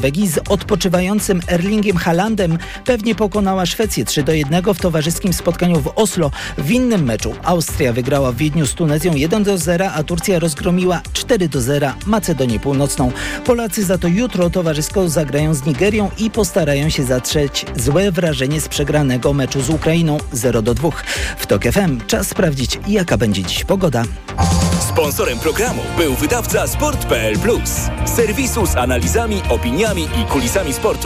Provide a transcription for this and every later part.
Norwegii z odpoczywającym Erlingiem Haalandem pewnie pokonała Szwecję 3-1 w towarzyskim spotkaniu w Oslo. W innym meczu Austria wygrała w Wiedniu z Tunezją 1-0, a Turcja rozgromiła 4-0 Macedonię Północną. Polacy za to jutro towarzysko zagrają z Nigerią i postarają się zatrzeć złe wrażenie z przegranego meczu z Ukrainą 0-2. W TOK FM czas sprawdzić, jaka będzie dziś pogoda. Sponsorem programu był wydawca Sport.pl Plus, serwisu z analizami, opiniami i kulisami sportu.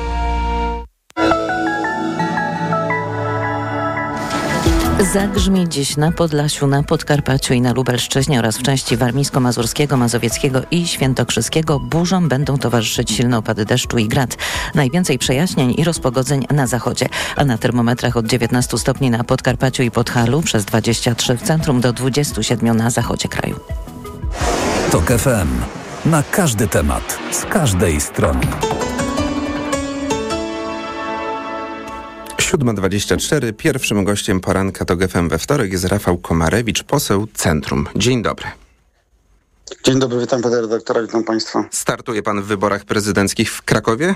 Zagrzmi dziś na Podlasiu, na Podkarpaciu i na Lubelszczyźnie oraz w części warmińsko-mazurskiego, mazowieckiego i świętokrzyskiego. Burzom będą towarzyszyć silne opady deszczu i grad. Najwięcej przejaśnień i rozpogodzeń na zachodzie, a na termometrach od 19 stopni na Podkarpaciu i Podhalu, przez 23 w centrum do 27 na zachodzie kraju. TOK FM. Na każdy temat, z każdej strony. 7:24. Pierwszym gościem poranka TOK FM we wtorek jest Rafał Komarewicz, poseł Centrum. Dzień dobry. Dzień dobry, witam pana redaktora, witam państwa. Startuje pan w wyborach prezydenckich w Krakowie?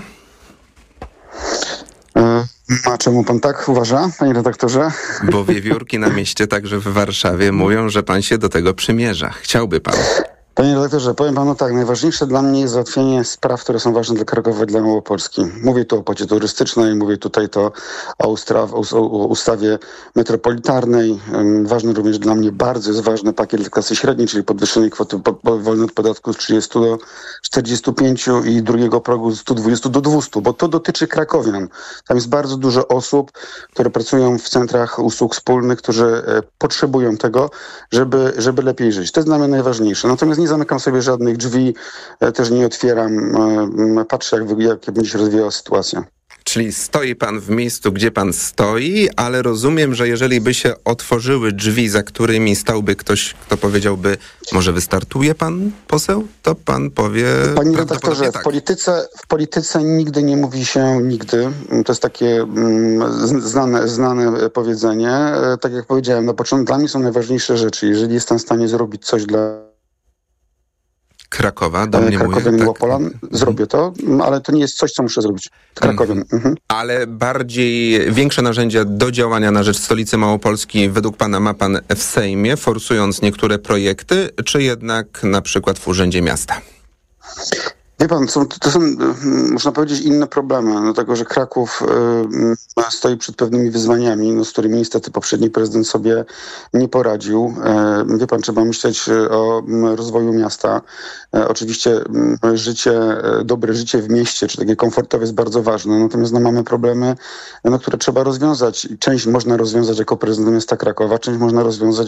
A czemu pan tak uważa, panie redaktorze? Bo wiewiórki na mieście, także w Warszawie, mówią, że pan się do tego przymierza. Chciałby pan. Panie redaktorze, powiem panu tak, najważniejsze dla mnie jest załatwienie spraw, które są ważne dla Krakowa i dla Małopolski. Mówię tu o opłacie turystycznej, mówię tutaj o ustawie metropolitarnej. Ważny również dla mnie, bardzo jest ważny pakiet dla klasy średniej, czyli podwyższenie kwoty wolnej od podatku z 30 do 45 i drugiego progu z 120 do 200, bo to dotyczy krakowian. Tam jest bardzo dużo osób, które pracują w centrach usług wspólnych, którzy potrzebują tego, żeby lepiej żyć. To jest dla mnie najważniejsze. Natomiast nie zamykam sobie żadnych drzwi, też nie otwieram. Patrzę, jak będzie się rozwijała sytuacja. Czyli stoi pan w miejscu, gdzie pan stoi, ale rozumiem, że jeżeli by się otworzyły drzwi, za którymi stałby ktoś, kto powiedziałby, może wystartuje pan poseł, to pan powie... Panie redaktorze, tak. w polityce nigdy nie mówi się nigdy. To jest takie znane powiedzenie. Tak jak powiedziałem, na początku dla mnie są najważniejsze rzeczy. Jeżeli jestem w stanie zrobić coś dla Krakowa, do mnie Krakowian mówię, i Łopolan, zrobię to, ale to nie jest coś, co muszę zrobić. Krakowian. Ale większe narzędzia do działania na rzecz stolicy Małopolski według pana ma pan w Sejmie, forsując niektóre projekty, czy jednak na przykład w Urzędzie Miasta? Wie pan, to są, można powiedzieć, inne problemy, dlatego że Kraków stoi przed pewnymi wyzwaniami, z którymi niestety poprzedni prezydent sobie nie poradził. Wie pan, trzeba myśleć o rozwoju miasta. Oczywiście dobre życie w mieście, czy takie komfortowe jest bardzo ważne, natomiast mamy problemy, które trzeba rozwiązać. Część można rozwiązać jako prezydent miasta Krakowa, część można rozwiązać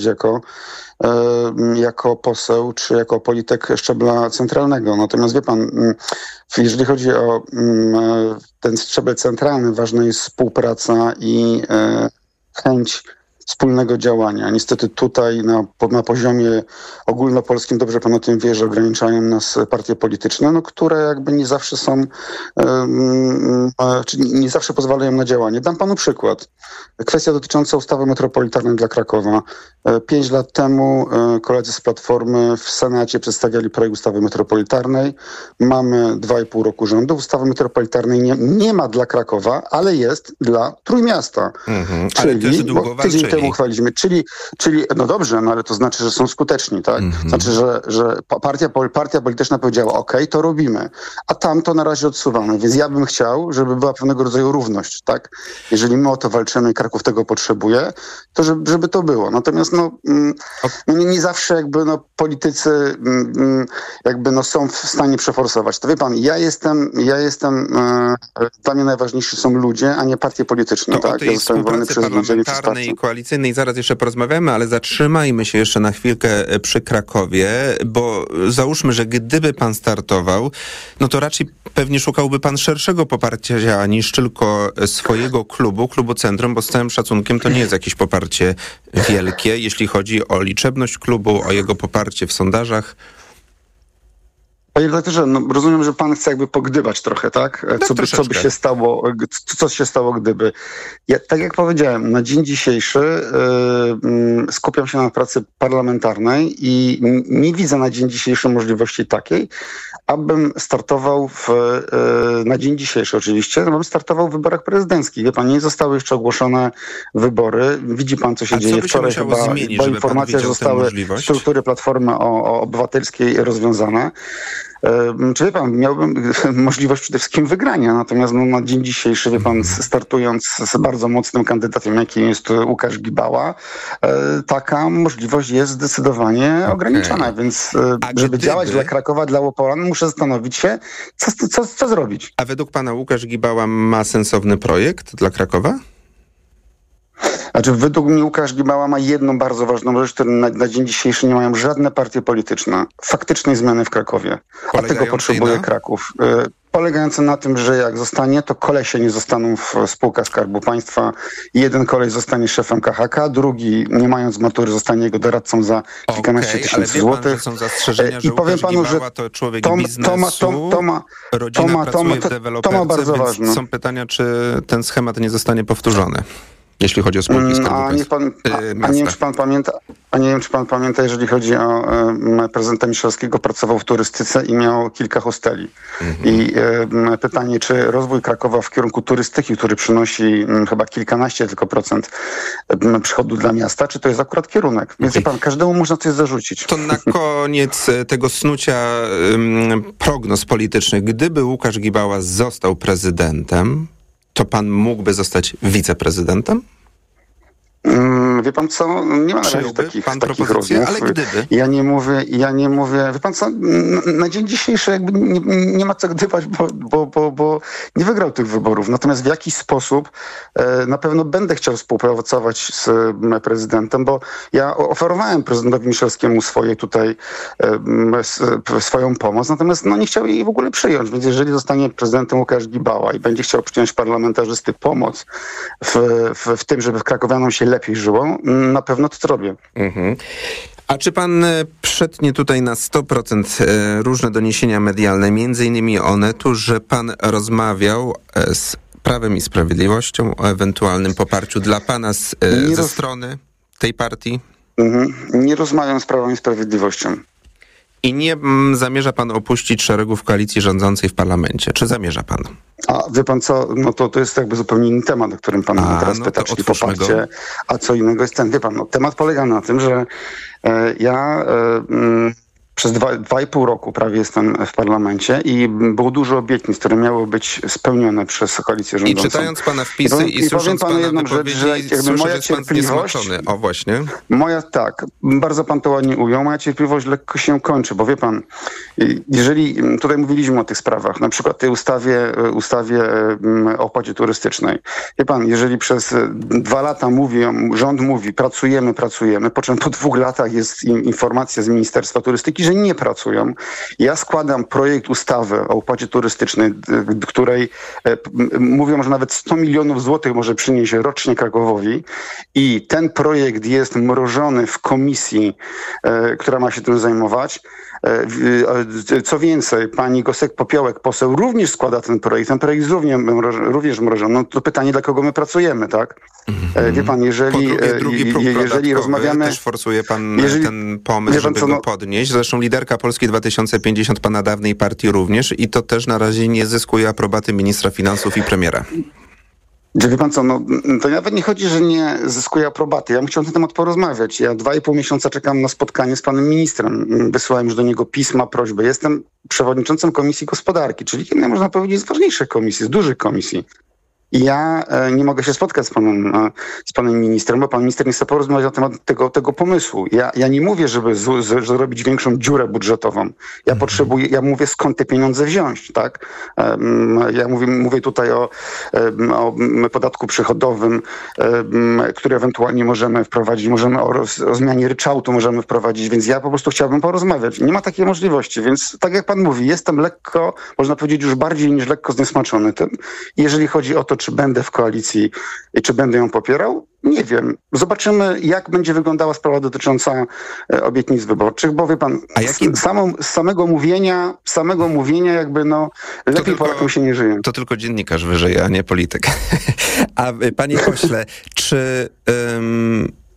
jako poseł, czy jako polityk szczebla centralnego. Natomiast wie pan, jeżeli chodzi o ten szczebel centralny, ważna jest współpraca i chęć wspólnego działania. Niestety tutaj na poziomie ogólnopolskim, dobrze pan o tym wie, że ograniczają nas partie polityczne, które jakby nie zawsze są, czyli nie zawsze pozwalają na działanie. Dam panu przykład. Kwestia dotycząca ustawy metropolitarnej dla Krakowa. 5 lat temu koledzy z Platformy w Senacie przedstawiali projekt ustawy metropolitarnej. Mamy 2,5 roku rządu. Ustawy metropolitarnej nie ma dla Krakowa, ale jest dla Trójmiasta. Ale też długo walczyli. Temu uchwaliliśmy. Czyli no dobrze, ale to znaczy, że są skuteczni, tak? Znaczy, że partia polityczna powiedziała, okej, to robimy. A tamto na razie odsuwamy. Więc ja bym chciał, żeby była pewnego rodzaju równość, tak? Jeżeli my o to walczymy i Kraków tego potrzebuje, to żeby to było. Natomiast nie zawsze jakby politycy są w stanie przeforsować. To wie pan, ja jestem dla mnie najważniejsi są ludzie, a nie partie polityczne, To tak? o tej współpracy parlamentarnej i koalicyjnej zaraz jeszcze porozmawiamy, ale zatrzymajmy się jeszcze na chwilkę przy Krakowie, bo załóżmy, że gdyby pan startował, no to raczej pewnie szukałby pan szerszego poparcia niż tylko swojego klubu Centrum, bo z całym szacunkiem to nie jest jakieś poparcie wielkie, jeśli chodzi o liczebność klubu, o jego poparcie w sondażach. Panie redaktorze, rozumiem, że pan chce jakby pogdybać trochę, tak? Co by się stało, co się stało gdyby. Ja, tak jak powiedziałem, na dzień dzisiejszy skupiam się na pracy parlamentarnej i nie widzę na dzień dzisiejszy możliwości takiej, abym startował na dzień dzisiejszy oczywiście, abym startował w wyborach prezydenckich. Wie pan, nie zostały jeszcze ogłoszone wybory. Widzi pan, co się dzieje wczoraj chyba, zmienić, bo informacja, że zostały struktury Platformy Obywatelskiej rozwiązane. Czy wie pan, miałbym możliwość przede wszystkim wygrania, natomiast na dzień dzisiejszy, wie pan, startując z bardzo mocnym kandydatem, jakim jest Łukasz Gibała, taka możliwość jest zdecydowanie ograniczona, więc żeby działać dla Krakowa, dla Łopolan, muszę zastanowić się, co zrobić. A według pana Łukasz Gibała ma sensowny projekt dla Krakowa? Znaczy, według mnie Łukasz Gibała ma jedną bardzo ważną rzecz, której na dzień dzisiejszy nie mają żadne partie polityczne. Faktycznej zmiany w Krakowie. A tego potrzebuje Kraków. Polegające na tym, że jak zostanie, to kolesie nie zostaną w spółkach Skarbu Państwa. Jeden koleś zostanie szefem KHK, drugi, nie mając matury, zostanie jego doradcą za kilkanaście tysięcy złotych. Że są zastrzeżenia, że Łukasz Gibała to człowiek biznesu, rodzina pracuje w deweloperce, więc są pytania, czy ten schemat nie zostanie powtórzony. Jeśli chodzi o spółki Skarbu Państwa. Nie wiem, czy pan pamięta, jeżeli chodzi o prezydenta Miszalskiego, pracował w turystyce i miał kilka hosteli. I pytanie, czy rozwój Krakowa w kierunku turystyki, który przynosi chyba kilkanaście tylko procent przychodu dla miasta, czy to jest akurat kierunek? Więc pan, każdemu można coś zarzucić. To na koniec tego snucia prognoz politycznych. Gdyby Łukasz Gibała został prezydentem, to pan mógłby zostać wiceprezydentem? Wie pan co, nie ma na razie takich rozmów. Ale gdyby? Ja nie mówię, wie pan co, na dzień dzisiejszy jakby nie ma co gdybać, bo nie wygrał tych wyborów. Natomiast w jakiś sposób na pewno będę chciał współpracować z prezydentem, bo ja oferowałem prezydentowi Miszalskiemu swoją pomoc, natomiast nie chciał jej w ogóle przyjąć. Więc jeżeli zostanie prezydentem Łukasz Gibała i będzie chciał przyjąć parlamentarzysty pomoc w tym, żeby krakowianom się lepiej żyło, na pewno to zrobię. A czy pan przetnie tutaj na 100% różne doniesienia medialne, między innymi Onetu, że pan rozmawiał z Prawem i Sprawiedliwością o ewentualnym poparciu dla pana ze strony tej partii? Nie rozmawiam z Prawem i Sprawiedliwością. I nie zamierza pan opuścić szeregów koalicji rządzącej w parlamencie. Czy zamierza pan? A wie pan co, to jest jakby zupełnie inny temat, o którym pan teraz pyta, czyli poparcie, a co innego jest ten. Wie pan, temat polega na tym, że ja przez 2,5 roku prawie jestem w parlamencie i było dużo obietnic, które miały być spełnione przez koalicję rządzącą. I czytając pana wpisy i słysząc pana wypowiedzi, słyszę, że jest pan zniesmaczony. O właśnie. Bardzo pan to ładnie ujął. Moja cierpliwość lekko się kończy, bo wie pan, jeżeli tutaj mówiliśmy o tych sprawach, na przykład tej ustawie o opłacie turystycznej. Wie pan, jeżeli przez 2 lata rząd mówi, pracujemy, po czym po 2 latach jest informacja z Ministerstwa Turystyki, że nie pracują. Ja składam projekt ustawy o opłacie turystycznej, której mówią, że nawet 100 milionów złotych może przynieść rocznie Krakowowi i ten projekt jest mrożony w komisji, która ma się tym zajmować. Co więcej, pani Gosek-Popiołek, poseł, również składa ten projekt. Ten projekt również mrożony. No to pytanie, dla kogo my pracujemy, tak? Wie pan, jeżeli rozmawiamy... Też forsuje pan ten pomysł, żeby go podnieść. Zresztą liderka Polski 2050, pana dawnej partii również, i to też na razie nie zyskuje aprobaty ministra finansów i premiera. Wie pan co, to nawet nie chodzi, że nie zyskuje aprobaty. Ja bym chciał na ten temat porozmawiać. Ja 2,5 miesiąca czekam na spotkanie z panem ministrem. Wysłałem już do niego pisma, prośby. Jestem przewodniczącym Komisji Gospodarki, czyli jednej, można powiedzieć, z ważniejszych komisji, z dużych komisji. I ja nie mogę się spotkać z panem ministrem, bo pan minister nie chce porozmawiać na temat tego pomysłu. Ja nie mówię, żeby zrobić większą dziurę budżetową. Ja mówię, skąd te pieniądze wziąć, tak? Ja mówię tutaj o podatku przychodowym, który ewentualnie możemy wprowadzić, o zmianie ryczałtu możemy wprowadzić, więc ja po prostu chciałbym porozmawiać. Nie ma takiej możliwości, więc tak jak pan mówi, jestem lekko, można powiedzieć już bardziej niż lekko zniesmaczony tym. Jeżeli chodzi o to, czy będę w koalicji i czy będę ją popierał, nie wiem. Zobaczymy, jak będzie wyglądała sprawa dotycząca obietnic wyborczych, bo wie pan, z samego mówienia jakby lepiej Polakom się nie żyje. To tylko dziennikarz wyżyje, a nie polityk. A panie pośle, czy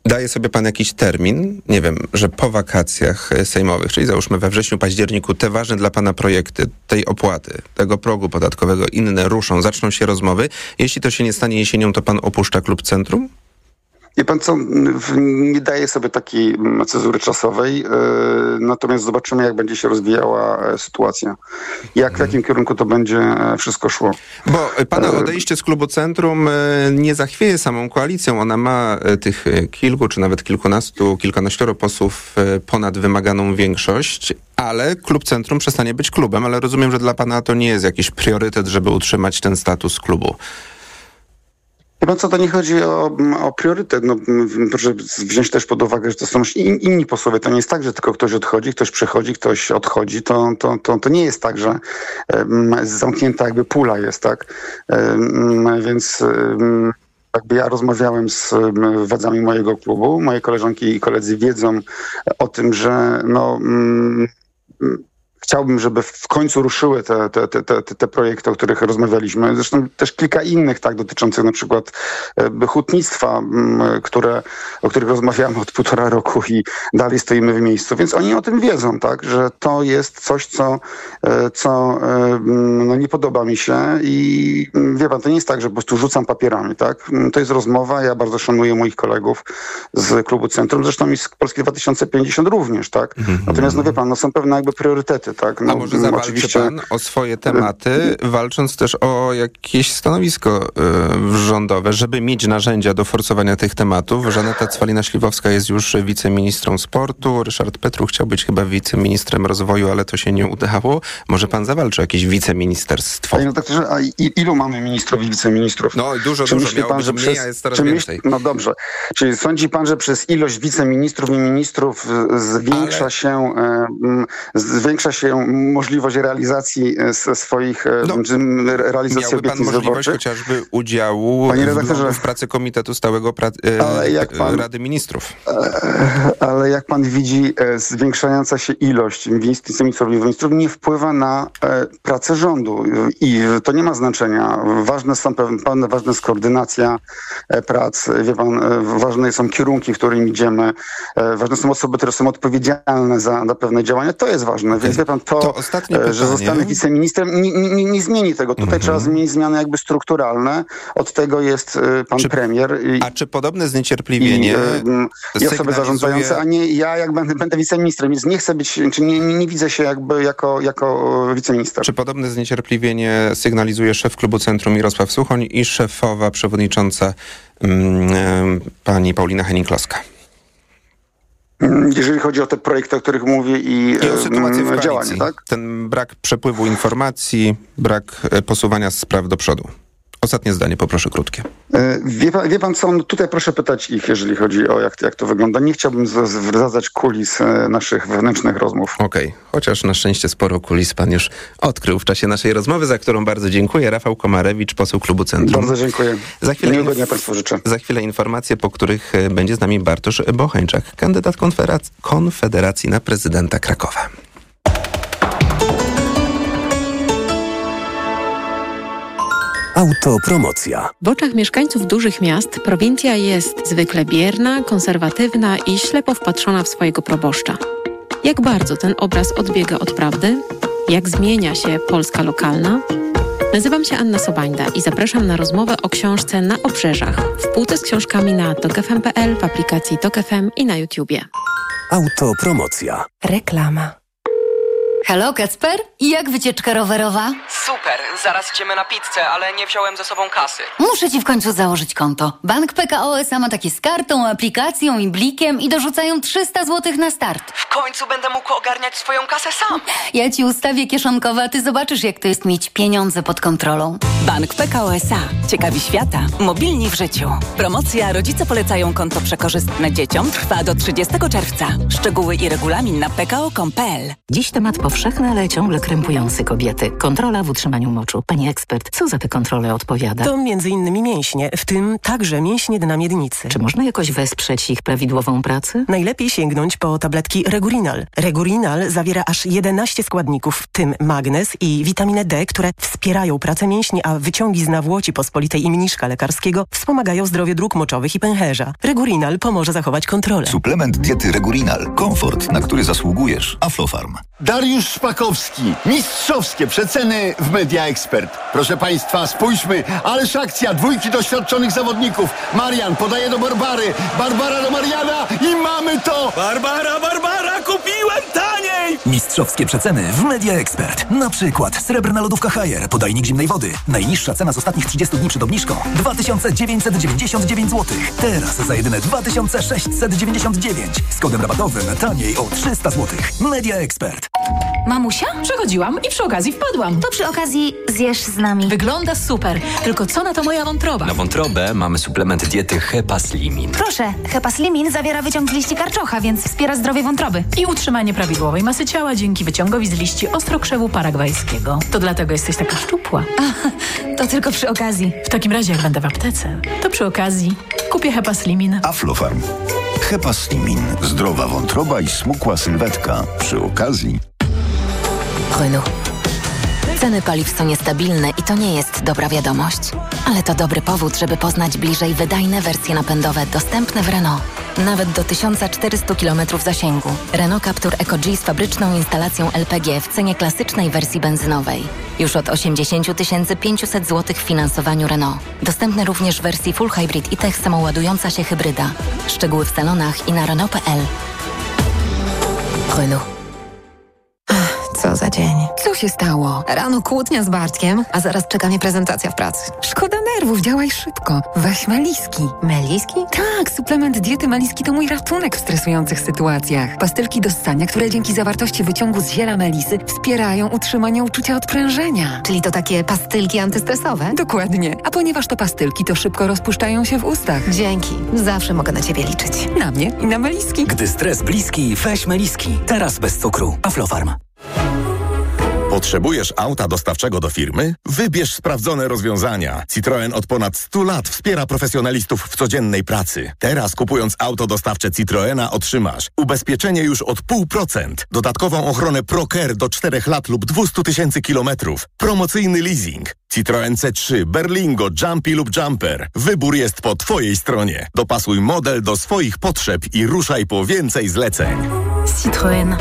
daje sobie pan jakiś termin, nie wiem, że po wakacjach sejmowych, czyli załóżmy we wrześniu, październiku, te ważne dla pana projekty, tej opłaty, tego progu podatkowego, inne ruszą, zaczną się rozmowy. Jeśli to się nie stanie jesienią, to pan opuszcza klub Centrum? Wie pan co, nie daje sobie takiej cezury czasowej, natomiast zobaczymy, jak będzie się rozwijała sytuacja. W jakim kierunku to będzie wszystko szło. Bo pana odejście z klubu Centrum nie zachwieje samą koalicją. Ona ma tych kilku, czy nawet kilkanaścioro posłów ponad wymaganą większość, ale klub Centrum przestanie być klubem, ale rozumiem, że dla pana to nie jest jakiś priorytet, żeby utrzymać ten status klubu. Chyba co, to nie chodzi o priorytet. Proszę wziąć też pod uwagę, że to są inni posłowie. To nie jest tak, że tylko ktoś odchodzi, ktoś przychodzi, ktoś odchodzi. To nie jest tak, że zamknięta jakby pula jest, tak? Więc jakby ja rozmawiałem z władzami mojego klubu. Moje koleżanki i koledzy wiedzą o tym, że chciałbym, żeby w końcu ruszyły te projekty, o których rozmawialiśmy. Zresztą też kilka innych, tak, dotyczących na przykład hutnictwa, o których rozmawiamy od 1,5 roku i dalej stoimy w miejscu. Więc oni o tym wiedzą, tak, że to jest coś, co nie podoba mi się i wie pan, to nie jest tak, że po prostu rzucam papierami, tak. To jest rozmowa, ja bardzo szanuję moich kolegów z klubu Centrum, zresztą i z Polski 2050 również, tak. Natomiast, wie pan, są pewne jakby priorytety. Tak? A może zawalczy pan o swoje tematy, walcząc też o jakieś stanowisko rządowe, żeby mieć narzędzia do forsowania tych tematów. Żaneta Cwalina-Śliwowska jest już wiceministrą sportu, Ryszard Petru chciał być chyba wiceministrem rozwoju, ale to się nie udało. Może pan zawalczy o jakieś wiceministerstwo? Panie redaktorze, a ilu mamy ministrów i wiceministrów? No dużo, miało być mniej, a jest coraz więcej. No dobrze. Czyli sądzi pan, że przez ilość wiceministrów i ministrów zwiększa się możliwość realizacji swoich realizacji miałby pan możliwość chociażby udziału w pracy Komitetu Stałego Rady Ministrów. Ale jak pan widzi, zwiększająca się ilość wiceministrów i ministrów nie wpływa na pracę rządu. I to nie ma znaczenia. Ważna jest koordynacja prac. Wie pan, ważne są kierunki, w którym idziemy. Ważne są osoby, które są odpowiedzialne za pewne działania. To jest ważne. Więc wie pan, że zostanę wiceministrem, nie zmieni tego. Tutaj trzeba zmienić zmiany jakby strukturalne. Od tego jest pan premier. A czy podobne zniecierpliwienie i osoby zarządzające, a nie ja, jak będę wiceministrem. Więc nie chcę być, czy nie widzę się jakby jako wiceminister. Czy podobne zniecierpliwienie sygnalizuje szef klubu Centrum Mirosław Suchoń i szefowa przewodnicząca pani Paulina Hennig-Kloska? Jeżeli chodzi o te projekty, o których mówię i o sytuację w działanie, tak? Ten brak przepływu informacji, brak posuwania spraw do przodu. Ostatnie zdanie, poproszę krótkie. Wie pan co, tutaj proszę pytać ich, jeżeli chodzi o jak to wygląda. Nie chciałbym zdradzać kulis naszych wewnętrznych rozmów. Okej. Chociaż na szczęście sporo kulis pan już odkrył w czasie naszej rozmowy, za którą bardzo dziękuję. Rafał Komarewicz, poseł klubu Centrum. Bardzo dziękuję. Miłego dnia państwu życzę. Za chwilę informacje, po których będzie z nami Bartosz Bocheńczak, kandydat Konfederacji na prezydenta Krakowa. Autopromocja. W oczach mieszkańców dużych miast prowincja jest zwykle bierna, konserwatywna i ślepo wpatrzona w swojego proboszcza. Jak bardzo ten obraz odbiega od prawdy? Jak zmienia się Polska lokalna? Nazywam się Anna Sobańda i zapraszam na rozmowę o książce Na obrzeżach. W półce z książkami na tokfm.pl, w aplikacji Tok FM i na YouTubie. Autopromocja. Reklama. Halo, Kacper? I jak wycieczka rowerowa? Super, zaraz idziemy na pizzę, ale nie wziąłem ze sobą kasy. Muszę ci w końcu założyć konto. Bank PKO SA ma takie z kartą, aplikacją i blikiem i dorzucają 300 zł na start. W końcu będę mógł ogarniać swoją kasę sam. Ja ci ustawię kieszonkowe, a ty zobaczysz, jak to jest mieć pieniądze pod kontrolą. Bank PKO SA. Ciekawi świata, mobilni w życiu. Promocja Rodzice polecają konto przekorzystne dzieciom trwa do 30 czerwca. Szczegóły i regulamin na pko.com.pl. Dziś temat powszechny, ale ciągle krępujący kobiety. Kontrola w utrzymaniu moczu. Pani ekspert, co za tę kontrolę odpowiada? To m.in. mięśnie, w tym także mięśnie dna miednicy. Czy można jakoś wesprzeć ich prawidłową pracę? Najlepiej sięgnąć po tabletki Regurinal. Regurinal zawiera aż 11 składników, w tym magnez i witaminę D, które wspierają pracę mięśni, a a wyciągi z nawłoci pospolitej i mniszka lekarskiego wspomagają zdrowie dróg moczowych i pęcherza. Regurinal pomoże zachować kontrolę. Suplement diety Regurinal. Komfort, na który zasługujesz. Aflofarm. Dariusz Szpakowski. Mistrzowskie przeceny w Media Expert. Proszę Państwa, spójrzmy. Ależ akcja. 2 doświadczonych zawodników. Marian podaje do Barbary. Barbara do Mariana i mamy to! Barbara, kupiłem taniej! Mistrzowskie przeceny w Media Expert. Na przykład srebrna lodówka Haier, podajnik zimnej wody. Najniższa cena z ostatnich 30 dni przed obniżką 2999 zł. Teraz za jedyne 2699. Z kodem rabatowym taniej o 300 zł. Media Expert. Mamusia? Przechodziłam i przy okazji wpadłam. To przy okazji zjesz z nami. Wygląda super. Tylko co na to moja wątroba? Na wątrobę mamy suplement diety Hepaslimin. Proszę, Hepaslimin zawiera wyciąg z liści karczocha, więc wspiera zdrowie wątroby. I utrzymanie prawidłowej masy ciała dzięki wyciągowi z liści ostrokrzewu paragwajskiego. To dlatego jesteś taka szczupła. To tylko przy okazji. W takim razie jak będę w aptece, to przy okazji kupię Hepaslimin. Aflofarm. Hepaslimin. Zdrowa wątroba i smukła sylwetka. Przy okazji. Renault. Ceny paliw są niestabilne i to nie jest dobra wiadomość. Ale to dobry powód, żeby poznać bliżej wydajne wersje napędowe dostępne w Renault. Nawet do 1400 km zasięgu. Renault Captur Eco-G z fabryczną instalacją LPG w cenie klasycznej wersji benzynowej. Już od 80 500 zł w finansowaniu Renault. Dostępny również w wersji Full Hybrid i Tech samoładująca się hybryda. Szczegóły w salonach i na Renault.pl. Renault. Co za dzień. Co się stało? Rano kłótnia z Bartkiem, a zaraz czeka mnie prezentacja w pracy. Szkoda nerwów, działaj szybko. Weź Meliski. Meliski? Tak, suplement diety Meliski to mój ratunek w stresujących sytuacjach. Pastylki do ssania, które dzięki zawartości wyciągu z ziela melisy wspierają utrzymanie uczucia odprężenia. Czyli to takie pastylki antystresowe? Dokładnie. A ponieważ to pastylki, to szybko rozpuszczają się w ustach. Dzięki. Zawsze mogę na Ciebie liczyć. Na mnie i na Meliski. Gdy stres bliski, weź Meliski. Teraz bez cukru. Aflofarm. Potrzebujesz auta dostawczego do firmy? Wybierz sprawdzone rozwiązania. Citroen od ponad 100 lat wspiera profesjonalistów w codziennej pracy. Teraz kupując auto dostawcze Citroena otrzymasz ubezpieczenie już od 0,5%, dodatkową ochronę ProCare do 4 lat lub 200 000 kilometrów, promocyjny leasing. Citroen C3, Berlingo, Jumpy lub Jumper. Wybór jest po Twojej stronie. Dopasuj model do swoich potrzeb i ruszaj po więcej zleceń. Citroen.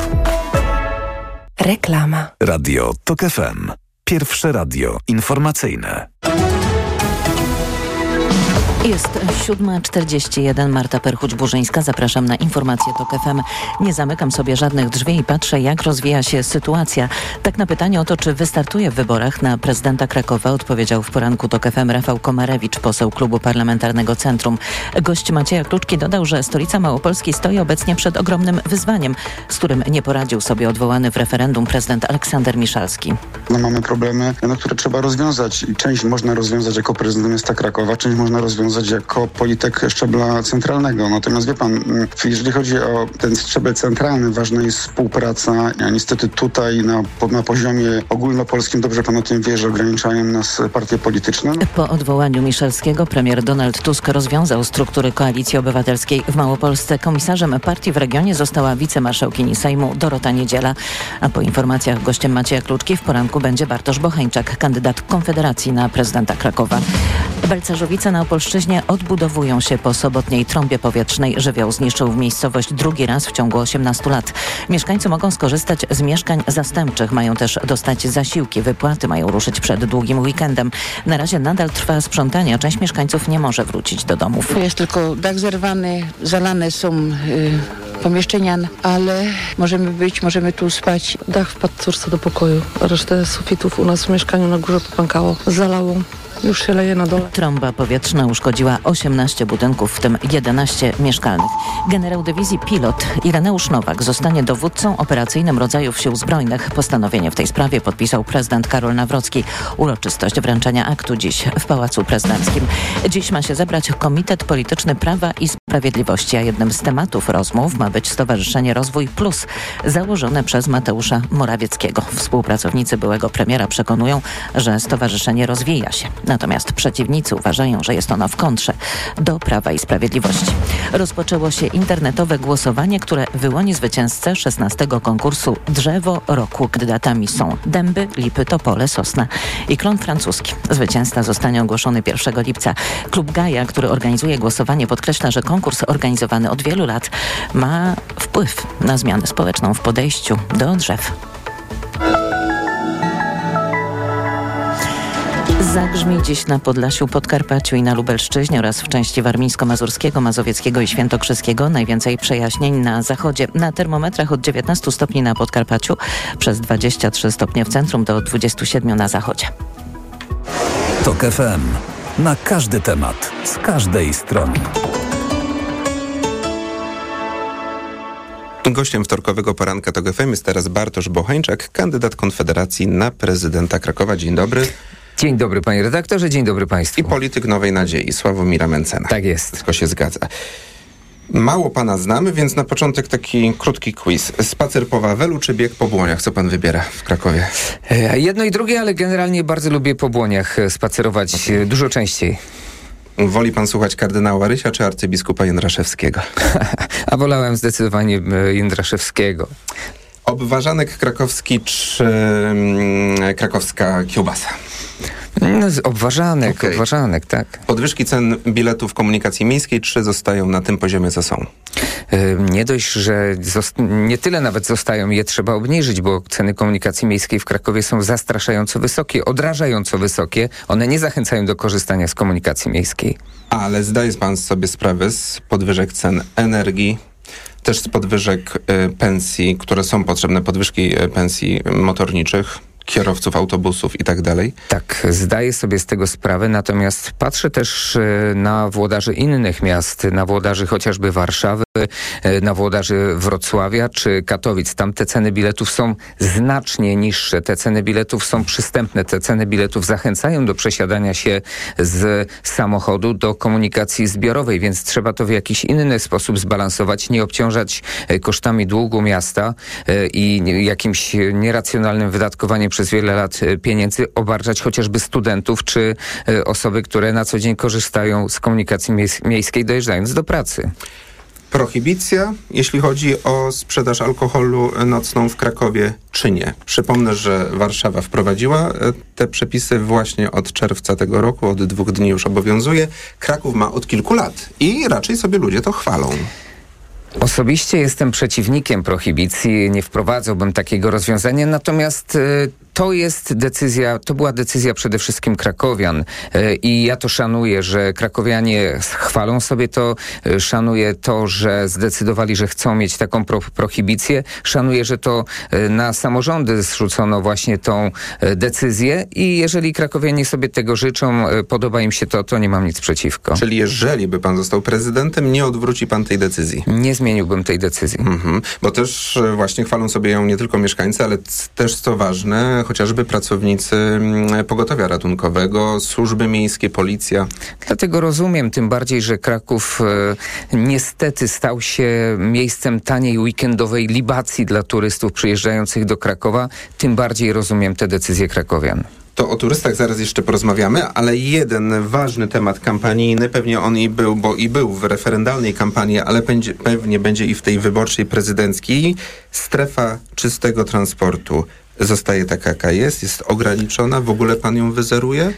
Reklama. Radio TOK FM. Pierwsze radio informacyjne. Jest 7:41. Marta Perchuć-Burzyńska. Zapraszam na informacje TOK FM. Nie zamykam sobie żadnych drzwi i patrzę, jak rozwija się sytuacja. Tak na pytanie o to, czy wystartuje w wyborach na prezydenta Krakowa, odpowiedział w poranku TOK FM Rafał Komarewicz, poseł Klubu Parlamentarnego Centrum. Gość Macieja Kluczki dodał, że stolica Małopolski stoi obecnie przed ogromnym wyzwaniem, z którym nie poradził sobie odwołany w referendum prezydent Aleksander Miszalski. Mamy problemy, które trzeba rozwiązać. I część można rozwiązać jako prezydent miasta Krakowa, część można rozwiązać jako polityk szczebla centralnego. Natomiast wie pan, jeżeli chodzi o ten szczebel centralny, ważna jest współpraca. A niestety tutaj na poziomie ogólnopolskim, dobrze pan o tym wie, że ograniczają nas partie polityczne. Po odwołaniu Miszalskiego premier Donald Tusk rozwiązał struktury Koalicji Obywatelskiej w Małopolsce. Komisarzem partii w regionie została wicemarszałkini Sejmu Dorota Niedziela. A po informacjach gościem Macieja Kluczki w poranku będzie Bartosz Bocheńczak, kandydat Konfederacji na prezydenta Krakowa. Belcarzowice na Opolszczyźnie odbudowują się po sobotniej trąbie powietrznej. Żywioł zniszczył w miejscowość drugi raz w ciągu 18 lat. Mieszkańcy mogą skorzystać z mieszkań zastępczych. Mają też dostać zasiłki. Wypłaty mają ruszyć przed długim weekendem. Na razie nadal trwa sprzątanie, a część mieszkańców nie może wrócić do domów. Jest tylko dach zerwany, zalane są pomieszczenia, ale możemy tu spać. Dach wpadł córce do pokoju, a resztę sufitów u nas w mieszkaniu na górze popękało. Zalało. Już się leje na dole. Trąba powietrzna uszkodziła 18 budynków, w tym 11 mieszkalnych. Generał dywizji pilot Ireneusz Nowak zostanie dowódcą operacyjnym rodzajów sił zbrojnych. Postanowienie w tej sprawie podpisał prezydent Karol Nawrocki. Uroczystość wręczenia aktu dziś w Pałacu Prezydenckim. Dziś ma się zebrać Komitet Polityczny Prawa i Sprawiedliwości, a jednym z tematów rozmów ma być Stowarzyszenie Rozwój Plus, założone przez Mateusza Morawieckiego. Współpracownicy byłego premiera przekonują, że stowarzyszenie rozwija się. Natomiast przeciwnicy uważają, że jest ono w kontrze do Prawa i Sprawiedliwości. Rozpoczęło się internetowe głosowanie, które wyłoni zwycięzcę 16. konkursu Drzewo Roku. Kandydatami są dęby, lipy, topole, sosna i klon francuski. Zwycięzca zostanie ogłoszony 1 lipca. Klub Gaja, który organizuje głosowanie, podkreśla, że konkurs organizowany od wielu lat ma wpływ na zmianę społeczną w podejściu do drzew. Zagrzmi dziś na Podlasiu, Podkarpaciu i na Lubelszczyźnie oraz w części warmińsko-mazurskiego, mazowieckiego i świętokrzyskiego. Najwięcej przejaśnień na zachodzie. Na termometrach od 19 stopni na Podkarpaciu, przez 23 stopnie w centrum do 27 na zachodzie. TOK FM. Na każdy temat, z każdej strony. Gościem wtorkowego poranka TOK FM jest teraz Bartosz Bochańczak, kandydat Konfederacji na prezydenta Krakowa. Dzień dobry. Dzień dobry, panie redaktorze, dzień dobry państwu. I polityk Nowej Nadziei, Sławomira Mencena. Tak jest. Wszystko się zgadza. Mało pana znamy, więc na początek taki krótki quiz. Spacer po Wawelu czy bieg po Błoniach? Co pan wybiera w Krakowie? Jedno i drugie, ale generalnie bardzo lubię po Błoniach spacerować dużo częściej. Woli pan słuchać kardynała Rysia czy arcybiskupa Jędraszewskiego? A wolałem zdecydowanie Jędraszewskiego. Obwarzanek krakowski czy krakowska kiełbasa? Obwarzanek, tak. Podwyżki cen biletów komunikacji miejskiej czy zostają na tym poziomie, co są? Nie dość, że nie tyle nawet zostają, je trzeba obniżyć, bo ceny komunikacji miejskiej w Krakowie są zastraszająco wysokie, odrażająco wysokie. One nie zachęcają do korzystania z komunikacji miejskiej. Ale zdaje pan sobie sprawę z podwyżek cen energii, też z podwyżek pensji, które są potrzebne, podwyżki pensji motorniczych, kierowców autobusów i tak dalej? Tak, zdaję sobie z tego sprawę, natomiast patrzę też na włodarzy innych miast, na włodarzy chociażby Warszawy, na włodarzy Wrocławia czy Katowic. Tam te ceny biletów są znacznie niższe, te ceny biletów są przystępne, te ceny biletów zachęcają do przesiadania się z samochodu do komunikacji zbiorowej, więc trzeba to w jakiś inny sposób zbalansować, nie obciążać kosztami długu miasta i jakimś nieracjonalnym wydatkowaniem przez wiele lat pieniędzy, obarczać chociażby studentów czy osoby, które na co dzień korzystają z komunikacji miejskiej, dojeżdżając do pracy. Prohibicja, jeśli chodzi o sprzedaż alkoholu nocną w Krakowie, czy nie? Przypomnę, że Warszawa wprowadziła te przepisy właśnie od czerwca tego roku, od 2 dni już obowiązuje. Kraków ma od kilku lat i raczej sobie ludzie to chwalą. Osobiście jestem przeciwnikiem prohibicji, nie wprowadzałbym takiego rozwiązania, natomiast to była decyzja przede wszystkim krakowian i ja to szanuję, że krakowianie chwalą sobie to, szanuję to, że zdecydowali, że chcą mieć taką prohibicję, szanuję, że to na samorządy zrzucono właśnie tą decyzję i jeżeli krakowianie sobie tego życzą, podoba im się to nie mam nic przeciwko. Czyli jeżeli by pan został prezydentem, nie odwróci pan tej decyzji? Nie zmieniłbym tej decyzji. Bo też właśnie chwalą sobie ją nie tylko mieszkańcy, ale też co ważne, chociażby pracownicy pogotowia ratunkowego, służby miejskie, policja. Dlatego rozumiem, tym bardziej, że Kraków niestety stał się miejscem taniej weekendowej libacji dla turystów przyjeżdżających do Krakowa. Tym bardziej rozumiem te decyzje krakowian. To o turystach zaraz jeszcze porozmawiamy, ale jeden ważny temat kampanijny, pewnie on był w referendalnej kampanii, ale pewnie będzie i w tej wyborczej prezydenckiej. Strefa czystego transportu zostaje taka, jaka jest ograniczona, w ogóle pan ją wyzeruje?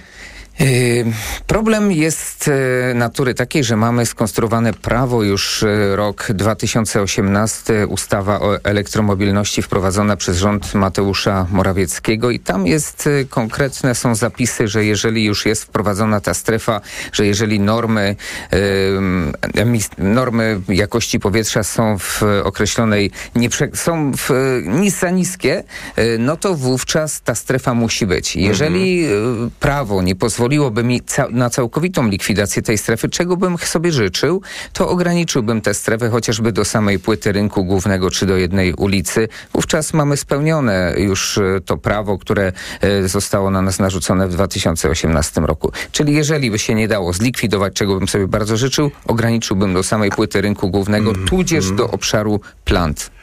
Problem jest natury takiej, że mamy skonstruowane prawo już rok 2018, ustawa o elektromobilności wprowadzona przez rząd Mateusza Morawieckiego i tam konkretne są zapisy, że jeżeli już jest wprowadzona ta strefa, że jeżeli normy jakości powietrza są w określonej, są za niskie, no to wówczas ta strefa musi być. Jeżeli prawo nie pozwoliłoby mi na całkowitą likwidację tej strefy, czego bym sobie życzył, to ograniczyłbym tę strefę chociażby do samej płyty rynku głównego czy do jednej ulicy. Wówczas mamy spełnione już to prawo, które zostało na nas narzucone w 2018 roku. Czyli jeżeli by się nie dało zlikwidować, czego bym sobie bardzo życzył, ograniczyłbym do samej płyty rynku głównego, tudzież do obszaru plant.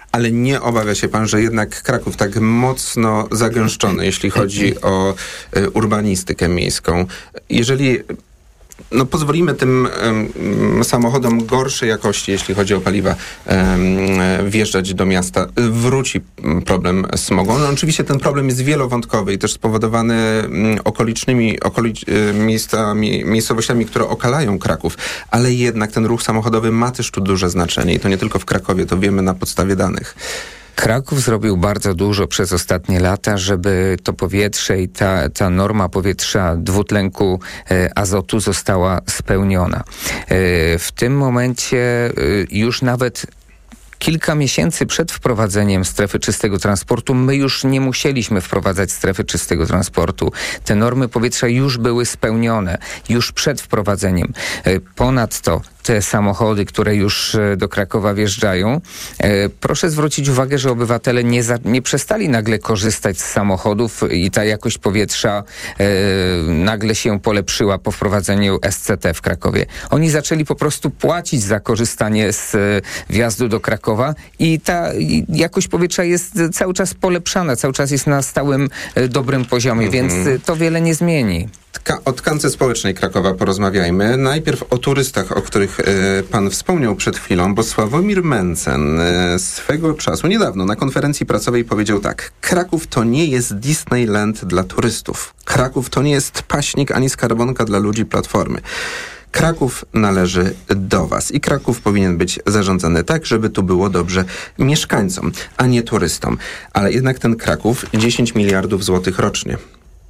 ale nie obawia się pan, że jednak Kraków tak mocno zagęszczony, jeśli chodzi o urbanistykę miejską. Jeżeli pozwolimy tym samochodom gorszej jakości, jeśli chodzi o paliwa, wjeżdżać do miasta, wróci problem smogu. Oczywiście ten problem jest wielowątkowy i też spowodowany okolicznymi miejscowościami, które okalają Kraków, ale jednak ten ruch samochodowy ma też tu duże znaczenie i to nie tylko w Krakowie, to wiemy na podstawie danych. Kraków zrobił bardzo dużo przez ostatnie lata, żeby to powietrze i ta norma powietrza dwutlenku azotu została spełniona. W tym momencie już nawet kilka miesięcy przed wprowadzeniem strefy czystego transportu my już nie musieliśmy wprowadzać strefy czystego transportu. Te normy powietrza już były spełnione, już przed wprowadzeniem. Ponadto te samochody, które już do Krakowa wjeżdżają, proszę zwrócić uwagę, że obywatele nie przestali nagle korzystać z samochodów i ta jakość powietrza nagle się polepszyła po wprowadzeniu SCT w Krakowie. Oni zaczęli po prostu płacić za korzystanie z wjazdu do Krakowa i ta jakość powietrza jest cały czas polepszana, cały czas jest na stałym, dobrym poziomie, więc to wiele nie zmieni. O tkance społecznej Krakowa porozmawiajmy. Najpierw o turystach, o których pan wspomniał przed chwilą, bo Sławomir Mencen swego czasu, niedawno, na konferencji prasowej powiedział tak: Kraków to nie jest Disneyland dla turystów. Kraków to nie jest paśnik ani skarbonka dla ludzi Platformy. Kraków należy do was i Kraków powinien być zarządzany tak, żeby tu było dobrze mieszkańcom, a nie turystom. Ale jednak ten Kraków 10 miliardów złotych rocznie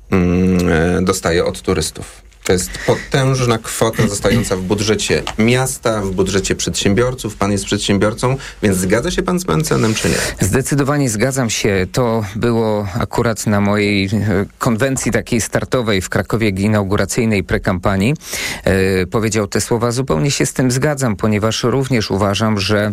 dostaje od turystów. To jest potężna kwota zostająca w budżecie miasta, w budżecie przedsiębiorców. Pan jest przedsiębiorcą, więc zgadza się pan z Mencenem, czy nie? Zdecydowanie zgadzam się. To było akurat na mojej konwencji takiej startowej w Krakowie, inauguracyjnej prekampanii. Powiedział te słowa. Zupełnie się z tym zgadzam, ponieważ również uważam, że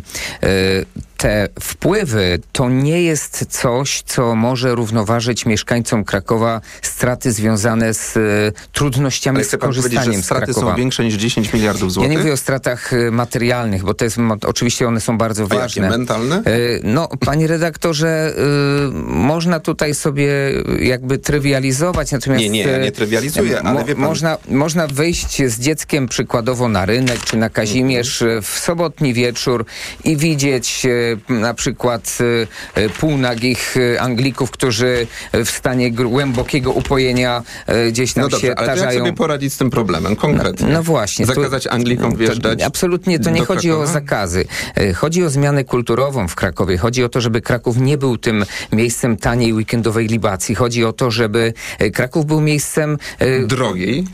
te wpływy to nie jest coś, co może równoważyć mieszkańcom Krakowa straty związane z trudnościami z korzystaniem z straty Krakowa. Są większe niż 10 miliardów złotych? Ja nie mówię o stratach materialnych, bo to jest, oczywiście one są bardzo ważne. Jakie, mentalne? Panie redaktorze, można tutaj sobie jakby trywializować, natomiast... Nie trywializuję, ale wie pan... Można wyjść z dzieckiem przykładowo na rynek, czy na Kazimierz w sobotni wieczór i widzieć na przykład półnagich Anglików, którzy w stanie głębokiego upojenia gdzieś tam się tarzają. Ale jak sobie poradzić z tym problemem konkretnie? No właśnie. Zakazać Anglikom wjeżdżać? Absolutnie, to nie chodzi o zakazy. Chodzi o zmianę kulturową w Krakowie. Chodzi o to, żeby Kraków nie był tym miejscem taniej weekendowej libacji. Chodzi o to, żeby Kraków był miejscem... drogiej?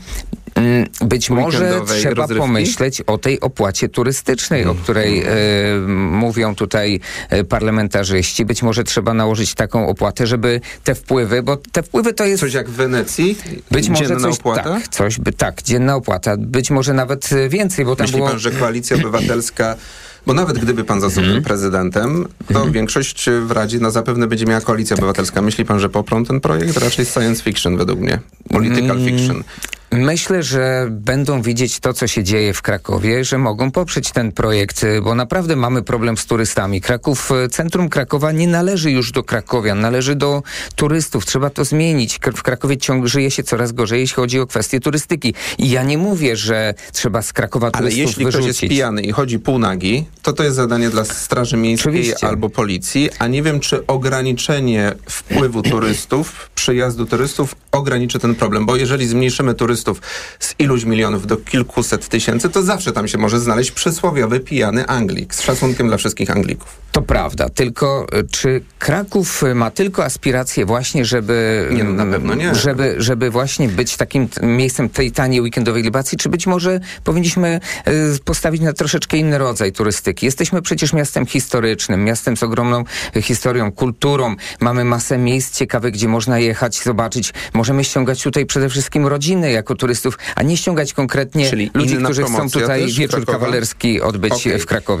Być może trzeba pomyśleć o tej opłacie turystycznej, o której mówią tutaj parlamentarzyści. Być może trzeba nałożyć taką opłatę, żeby te wpływy, bo te wpływy to jest... Coś jak w Wenecji? Być może dzienna opłata? Dzienna opłata. Być może nawet więcej, bo tam Myśli pan, że Koalicja Obywatelska... Bo nawet gdyby pan został prezydentem, to większość w Radzie zapewne będzie miała Koalicja Obywatelska. Myśli pan, że poprą ten projekt? Raczej science fiction według mnie. Political fiction. Myślę, że będą widzieć to, co się dzieje w Krakowie, że mogą poprzeć ten projekt, bo naprawdę mamy problem z turystami. Centrum Krakowa nie należy już do krakowian, należy do turystów. Trzeba to zmienić. W Krakowie żyje się coraz gorzej, jeśli chodzi o kwestie turystyki. I ja nie mówię, że trzeba z Krakowa turystów wyrzucić. Ale jeśli ktoś jest pijany i chodzi półnagi, to jest zadanie dla Straży Miejskiej Oczywiście. Albo policji, a nie wiem, czy ograniczenie wpływu turystów, przyjazdu turystów ograniczy ten problem, bo jeżeli zmniejszymy turystów z iluś milionów do kilkuset tysięcy, to zawsze tam się może znaleźć przysłowiowy pijany Anglik, z szacunkiem dla wszystkich Anglików. To prawda, tylko czy Kraków ma tylko aspiracje właśnie, żeby... Nie, no na pewno nie. Żeby właśnie być takim miejscem tej taniej weekendowej libacji, czy być może powinniśmy postawić na troszeczkę inny rodzaj turystyki. Jesteśmy przecież miastem historycznym, miastem z ogromną historią, kulturą. Mamy masę miejsc ciekawych, gdzie można jechać, zobaczyć. Możemy ściągać tutaj przede wszystkim rodziny jako turystów, a nie ściągać konkretnie ludzi, którzy chcą tutaj wieczór kawalerski odbyć w Krakowie.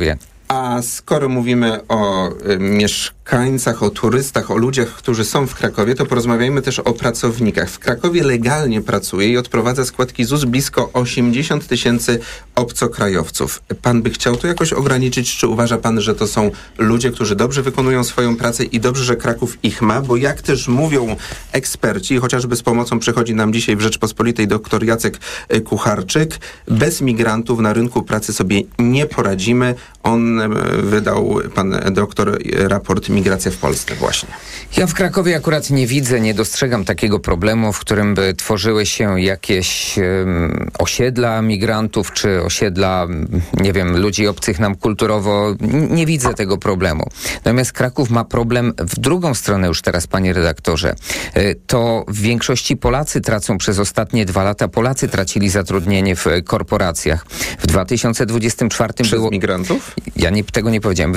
A skoro mówimy o mieszkańcach, o turystach, o ludziach, którzy są w Krakowie, to porozmawiajmy też o pracownikach. W Krakowie legalnie pracuje i odprowadza składki ZUS blisko 80 000 obcokrajowców. Pan by chciał to jakoś ograniczyć? Czy uważa pan, że to są ludzie, którzy dobrze wykonują swoją pracę i dobrze, że Kraków ich ma? Bo jak też mówią eksperci, chociażby z pomocą przychodzi nam dzisiaj w Rzeczpospolitej dr Jacek Kucharczyk, bez migrantów na rynku pracy sobie nie poradzimy. On wydał, pan doktor, raport Migracja w Polsce właśnie. Ja w Krakowie akurat nie widzę, nie dostrzegam takiego problemu, w którym by tworzyły się jakieś osiedla migrantów, czy osiedla, nie wiem, ludzi obcych nam kulturowo. Nie widzę tego problemu. Natomiast Kraków ma problem w drugą stronę już teraz, panie redaktorze. To w większości Polacy tracą przez ostatnie 2 lata. Polacy tracili zatrudnienie w korporacjach. W 2024 przez migrantów? Ja tego nie powiedziałem. W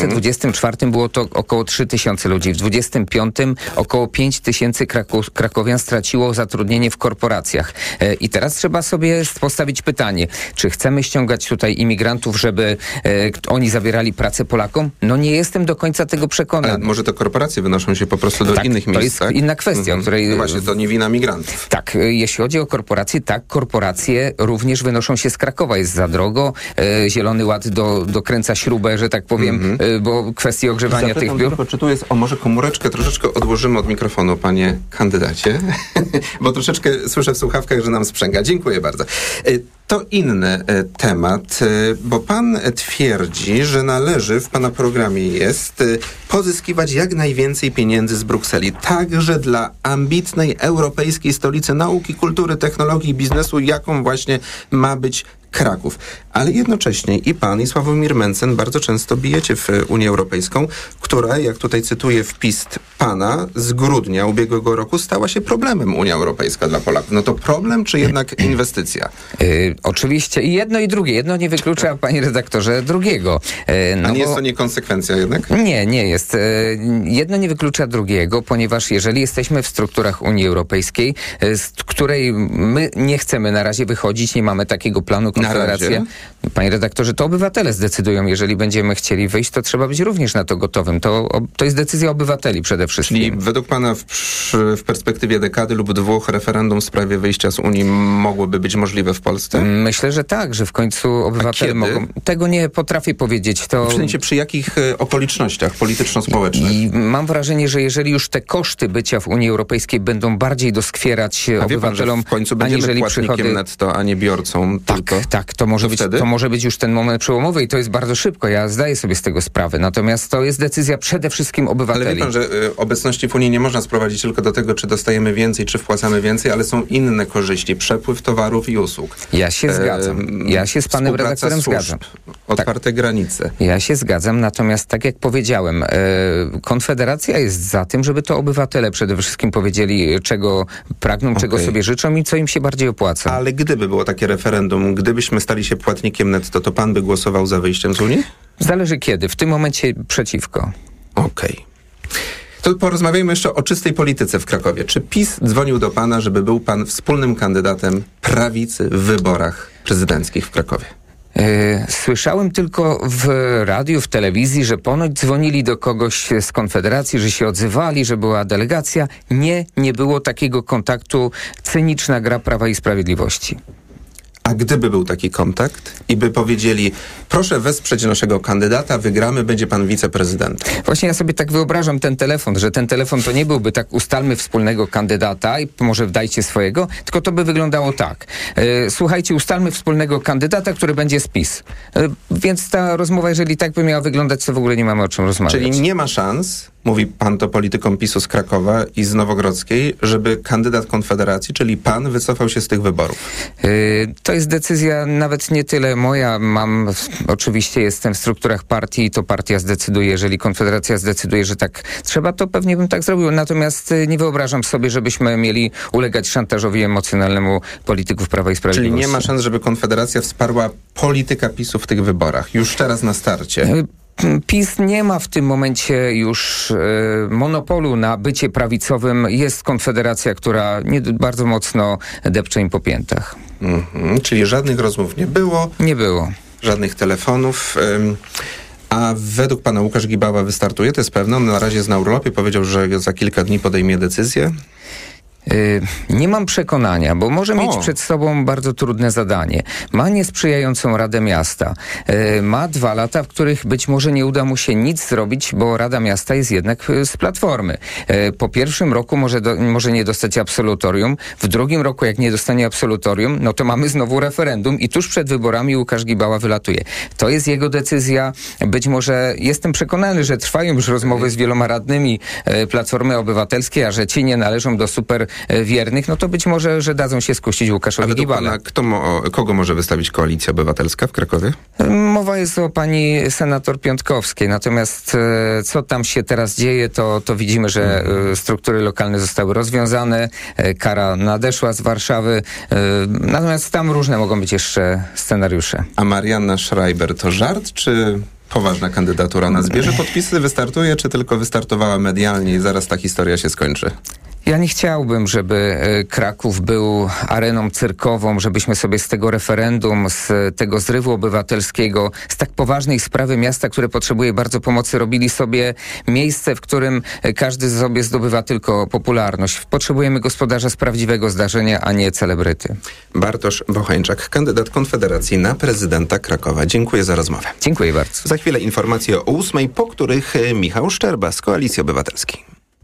2024 było to około 3000 ludzi. W 2025 około 5000 krakowian straciło zatrudnienie w korporacjach. I teraz trzeba sobie postawić pytanie, czy chcemy ściągać tutaj imigrantów, żeby oni zabierali pracę Polakom? No nie jestem do końca tego przekonany. Ale może to korporacje wynoszą się po prostu do innych miejsc, to jest inna kwestia, o której... No właśnie, to nie wina migrantów. Tak, jeśli chodzi o korporacje, tak, korporacje również wynoszą się z Krakowa. Jest za drogo. Zielony Ład dokręca śrubę, że tak powiem, bo kwestii ogrzewania tych biur... Czy tu jest, może komóreczkę troszeczkę odłożymy od mikrofonu, panie kandydacie, bo troszeczkę słyszę w słuchawkach, że nam sprzęga. Dziękuję bardzo. To inny temat, bo pan twierdzi, że należy, w pana programie jest, pozyskiwać jak najwięcej pieniędzy z Brukseli, także dla ambitnej europejskiej stolicy nauki, kultury, technologii i biznesu, jaką właśnie ma być Kraków. Ale jednocześnie i pan, i Sławomir Mencen bardzo często bijecie w Unię Europejską, która, jak tutaj cytuję wpis pana, z grudnia ubiegłego roku stała się problemem Unia Europejska dla Polaków. No to problem, czy jednak inwestycja? Oczywiście i jedno i drugie. Jedno nie wyklucza, panie redaktorze, drugiego. A nie jest to niekonsekwencja jednak? Nie jest. Jedno nie wyklucza drugiego, ponieważ jeżeli jesteśmy w strukturach Unii Europejskiej, z której my nie chcemy na razie wychodzić, nie mamy takiego planu, Konfederacja. Panie redaktorze, to obywatele zdecydują. Jeżeli będziemy chcieli wyjść, to trzeba być również na to gotowym. To jest decyzja obywateli przede wszystkim. Czyli według pana w perspektywie dekady lub 2 referendum w sprawie wyjścia z Unii mogłoby być możliwe w Polsce? Myślę, że tak, że w końcu obywatele mogą... Tego nie potrafię powiedzieć. Przy jakich okolicznościach polityczno-społecznych? I mam wrażenie, że jeżeli już te koszty bycia w Unii Europejskiej będą bardziej doskwierać obywatelom, w końcu będziemy płatnikiem netto, a nie biorcą. Tak, to może być już ten moment przełomowy i to jest bardzo szybko. Ja zdaję sobie z tego sprawę. Natomiast to jest decyzja przede wszystkim obywateli. Ale wie pan, że obecności w Unii nie można sprowadzić tylko do tego, czy dostajemy więcej, czy wpłacamy więcej, ale są inne korzyści. Przepływ towarów i usług. Ja się zgadzam. Ja się z panem redaktorem zgadzam. Otwarte granice. Ja się zgadzam, natomiast tak jak powiedziałem, Konfederacja jest za tym, żeby to obywatele przede wszystkim powiedzieli, czego pragną, czego sobie życzą i co im się bardziej opłaca. Ale gdyby było takie referendum, gdybyśmy stali się płatnikiem netto, to pan by głosował za wyjściem z Unii? Zależy kiedy. W tym momencie przeciwko. Okej. To porozmawiajmy jeszcze o czystej polityce w Krakowie. Czy PiS dzwonił do pana, żeby był pan wspólnym kandydatem prawicy w wyborach prezydenckich w Krakowie? Słyszałem tylko w radiu, w telewizji, że ponoć dzwonili do kogoś z Konfederacji, że się odzywali, że była delegacja. Nie było takiego kontaktu. Cyniczna gra Prawa i Sprawiedliwości. A gdyby był taki kontakt i by powiedzieli, proszę wesprzeć naszego kandydata, wygramy, będzie pan wiceprezydentem. Właśnie ja sobie tak wyobrażam ten telefon, że ten telefon to nie byłby tak ustalmy wspólnego kandydata i może dajcie swojego, tylko to by wyglądało tak. Słuchajcie, ustalmy wspólnego kandydata, który będzie z PiS. Więc ta rozmowa, jeżeli tak by miała wyglądać, to w ogóle nie mamy o czym rozmawiać. Czyli nie ma szans, mówi pan to politykom PiS-u z Krakowa i z Nowogrodzkiej, żeby kandydat Konfederacji, czyli pan, wycofał się z tych wyborów? To jest decyzja nawet nie tyle moja. Oczywiście jestem w strukturach partii i to partia zdecyduje. Jeżeli Konfederacja zdecyduje, że tak trzeba, to pewnie bym tak zrobił. Natomiast nie wyobrażam sobie, żebyśmy mieli ulegać szantażowi emocjonalnemu polityków Prawa i Sprawiedliwości. Czyli nie ma szans, żeby Konfederacja wsparła polityka PiS-u w tych wyborach. Już teraz na starcie. PiS nie ma w tym momencie już monopolu na bycie prawicowym. Jest Konfederacja, która bardzo mocno depcze im po piętach. Czyli żadnych rozmów nie było? Nie było. Żadnych telefonów. A według pana Łukasz Gibała wystartuje? To jest pewne? On na razie jest na urlopie. Powiedział, że za kilka dni podejmie decyzję. Nie mam przekonania, bo może mieć przed sobą bardzo trudne zadanie. Ma niesprzyjającą Radę Miasta. Ma 2 lata, w których być może nie uda mu się nic zrobić, bo Rada Miasta jest jednak z Platformy. Po pierwszym roku może nie dostać absolutorium. W drugim roku, jak nie dostanie absolutorium, no to mamy znowu referendum i tuż przed wyborami Łukasz Gibała wylatuje. To jest jego decyzja. Być może jestem przekonany, że trwają już rozmowy z wieloma radnymi Platformy Obywatelskiej, a że ci nie należą do super wiernych, no to być może, że dadzą się skusić Łukaszowi Gibale. Kogo może wystawić Koalicja Obywatelska w Krakowie? Mowa jest o pani senator Piątkowskiej, natomiast co tam się teraz dzieje, to widzimy, że struktury lokalne zostały rozwiązane, kara nadeszła z Warszawy, natomiast tam różne mogą być jeszcze scenariusze. A Marianna Schreiber to żart, czy poważna kandydatura? Na zbierze podpisy wystartuje, czy tylko wystartowała medialnie i zaraz ta historia się skończy? Ja nie chciałbym, żeby Kraków był areną cyrkową, żebyśmy sobie z tego referendum, z tego zrywu obywatelskiego, z tak poważnej sprawy miasta, które potrzebuje bardzo pomocy, robili sobie miejsce, w którym każdy sobie zdobywa tylko popularność. Potrzebujemy gospodarza z prawdziwego zdarzenia, a nie celebryty. Bartosz Bocheńczak, kandydat Konfederacji na prezydenta Krakowa. Dziękuję za rozmowę. Dziękuję bardzo. Za chwilę informacje o 8:00, po których Michał Szczerba z Koalicji Obywatelskiej.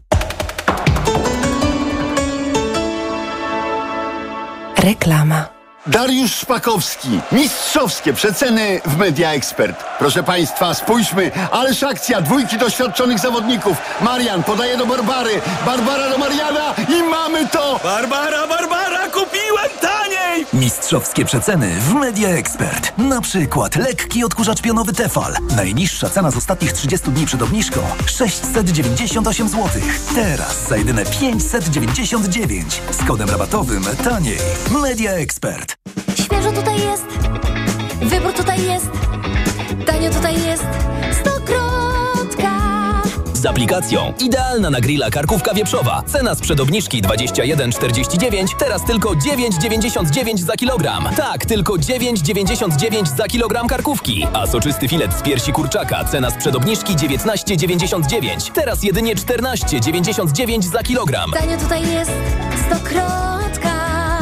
Reklama. Dariusz Szpakowski. Mistrzowskie przeceny w Media Expert. Proszę państwa, spójrzmy. Ależ akcja. 2 doświadczonych zawodników. Marian podaje do Barbary. Barbara do Mariana i mamy to! Barbara, kupiłem taniej! Mistrzowskie przeceny w Media Expert. Na przykład lekki odkurzacz pionowy Tefal. Najniższa cena z ostatnich 30 dni przed obniżką 698 zł. Teraz za jedyne 599. Z kodem rabatowym taniej. Media Expert. Świeżo tutaj jest, wybór tutaj jest, tanio tutaj jest, Stokrotka. Z aplikacją idealna na grilla karkówka wieprzowa. Cena sprzed obniżki 21,49, teraz tylko 9,99 za kilogram. Tak, tylko 9,99 za kilogram karkówki. A soczysty filet z piersi kurczaka, cena sprzed obniżki 19,99, teraz jedynie 14,99 za kilogram. Tanio tutaj jest, Stokrotka.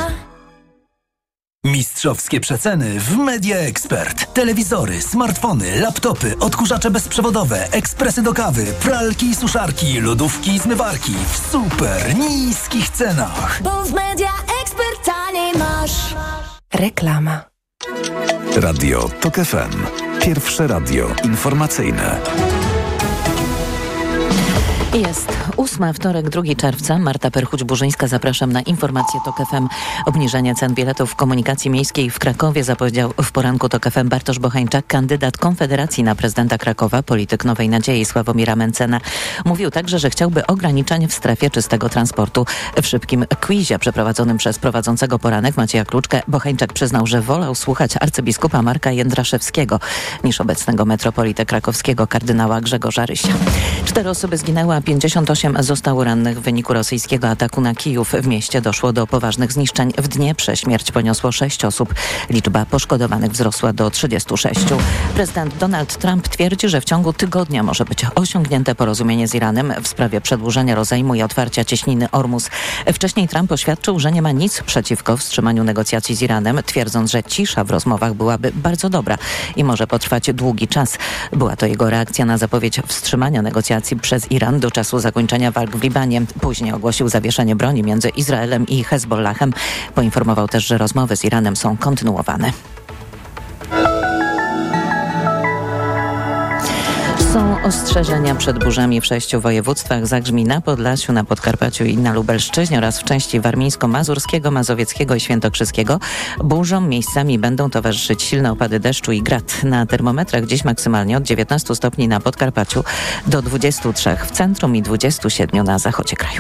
Mistrzowskie przeceny w Media Expert. Telewizory, smartfony, laptopy, odkurzacze bezprzewodowe, ekspresy do kawy, pralki i suszarki, lodówki i zmywarki w super niskich cenach. Bo w Media Expert taniej masz. Reklama. Radio TOK FM. Pierwsze radio informacyjne. Jest 8, wtorek, 2 czerwca. Marta Perchuć-Burzyńska, zapraszam na informację TOK FM. Obniżenie cen biletów w komunikacji miejskiej w Krakowie zapowiedział w poranku TOK FM Bartosz Bocheńczak, kandydat Konfederacji na prezydenta Krakowa, polityk Nowej Nadziei Sławomira Mencena. Mówił także, że chciałby ograniczeń w strefie czystego transportu. W szybkim quizie przeprowadzonym przez prowadzącego poranek Macieja Kluczkę Bocheńczak przyznał, że wolał słuchać arcybiskupa Marka Jędraszewskiego niż obecnego metropolitę krakowskiego kardynała Grzegorza Rysia. 4 osoby zginęły, a 58 zostało rannych w wyniku rosyjskiego ataku na Kijów. W mieście doszło do poważnych zniszczeń. W Dnieprze śmierć poniosło 6 osób. Liczba poszkodowanych wzrosła do 36. Prezydent Donald Trump twierdzi, że w ciągu tygodnia może być osiągnięte porozumienie z Iranem w sprawie przedłużenia rozejmu i otwarcia cieśniny Ormus. Wcześniej Trump oświadczył, że nie ma nic przeciwko wstrzymaniu negocjacji z Iranem, twierdząc, że cisza w rozmowach byłaby bardzo dobra i może potrwać długi czas. Była to jego reakcja na zapowiedź wstrzymania negocjacji przez Iran do czasu zakończenia walk w Libanie. Później ogłosił zawieszenie broni między Izraelem i Hezbollahem. Poinformował też, że rozmowy z Iranem są kontynuowane. Są ostrzeżenia przed burzami w 6 województwach. Zagrzmi na Podlasiu, na Podkarpaciu i na Lubelszczyźnie oraz w części warmińsko-mazurskiego, mazowieckiego i świętokrzyskiego. Burzom miejscami będą towarzyszyć silne opady deszczu i grad. Na termometrach dziś maksymalnie od 19 stopni na Podkarpaciu do 23 w centrum i 27 na zachodzie kraju.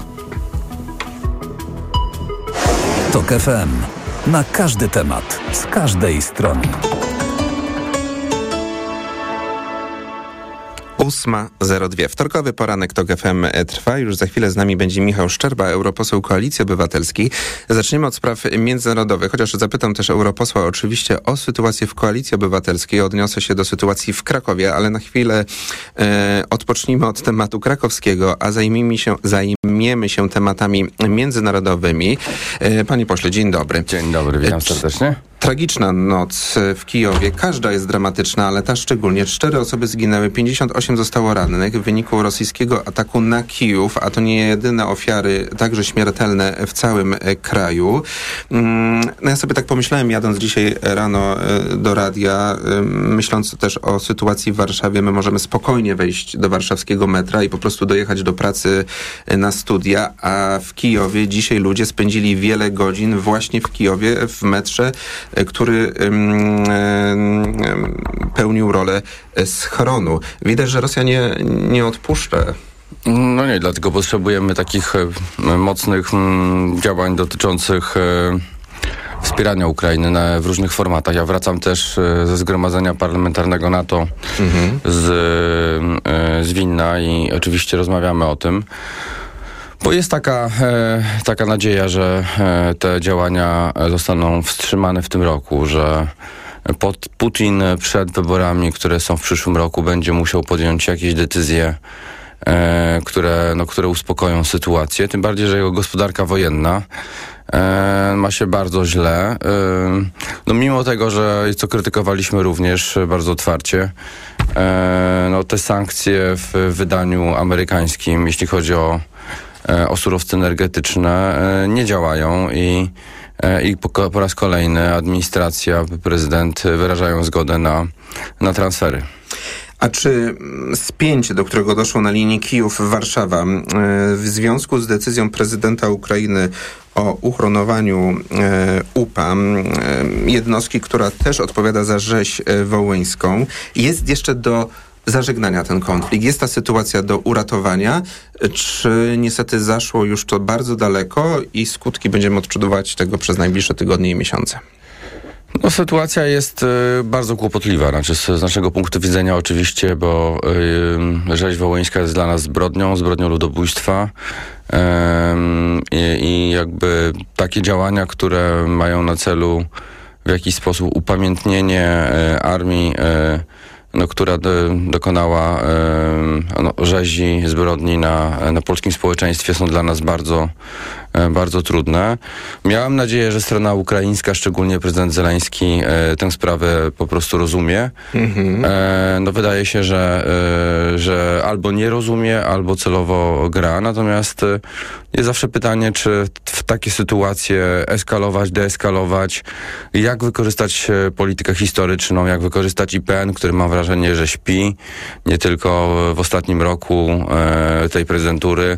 TOK FM. Na każdy temat, z każdej strony. 8:02. Wtorkowy poranek TOK FM trwa. Już za chwilę z nami będzie Michał Szczerba, europoseł Koalicji Obywatelskiej. Zaczniemy od spraw międzynarodowych, chociaż zapytam też europosła oczywiście o sytuację w Koalicji Obywatelskiej. Odniosę się do sytuacji w Krakowie, ale na chwilę odpocznijmy od tematu krakowskiego, a zajmiemy się tematami międzynarodowymi. Panie pośle, dzień dobry. Dzień dobry, witam serdecznie. Tragiczna noc w Kijowie. Każda jest dramatyczna, ale ta szczególnie. 4 osoby zginęły, 58 zostało rannych w wyniku rosyjskiego ataku na Kijów, a to nie jedyne ofiary, także śmiertelne w całym kraju. No ja sobie tak pomyślałem, jadąc dzisiaj rano do radia, myśląc też o sytuacji w Warszawie, my możemy spokojnie wejść do warszawskiego metra i po prostu dojechać do pracy na studia, a w Kijowie dzisiaj ludzie spędzili wiele godzin właśnie w Kijowie, w metrze, który pełnił rolę schronu. Widać, że Rosja nie odpuszcza. No nie, dlatego potrzebujemy takich mocnych działań dotyczących wspierania Ukrainy w różnych formatach. Ja wracam też ze Zgromadzenia Parlamentarnego NATO z Wilna i oczywiście rozmawiamy o tym. Bo jest taka nadzieja, że te działania zostaną wstrzymane w tym roku, że Putin przed wyborami, które są w przyszłym roku, będzie musiał podjąć jakieś decyzje, które uspokoją sytuację. Tym bardziej, że jego gospodarka wojenna ma się bardzo źle. No mimo tego, że co krytykowaliśmy również bardzo otwarcie, te sankcje w wydaniu amerykańskim, jeśli chodzi o surowce energetyczne, nie działają i po raz kolejny administracja, prezydent wyrażają zgodę na transfery. A czy spięcie, do którego doszło na linii Kijów-Warszawa w związku z decyzją prezydenta Ukrainy o uchronowaniu UPA, jednostki, która też odpowiada za rzeź wołyńską, jest jeszcze do zażegnania ten konflikt? Jest ta sytuacja do uratowania? Czy niestety zaszło już to bardzo daleko i skutki będziemy odczuwać tego przez najbliższe tygodnie i miesiące? No, sytuacja jest bardzo kłopotliwa. Z naszego punktu widzenia oczywiście, bo rzeź wołyńska jest dla nas zbrodnią ludobójstwa i jakby takie działania, które mają na celu w jakiś sposób upamiętnienie armii, która dokonała rzezi, zbrodni na polskim społeczeństwie, są dla nas bardzo, bardzo trudne. Miałem nadzieję, że strona ukraińska, szczególnie prezydent Zeleński, tę sprawę po prostu rozumie. Wydaje się, że albo nie rozumie, albo celowo gra. Natomiast jest zawsze pytanie, czy w takie sytuacje eskalować, deeskalować, jak wykorzystać politykę historyczną, jak wykorzystać IPN, który mam wrażenie, że śpi, nie tylko w ostatnim roku tej prezydentury,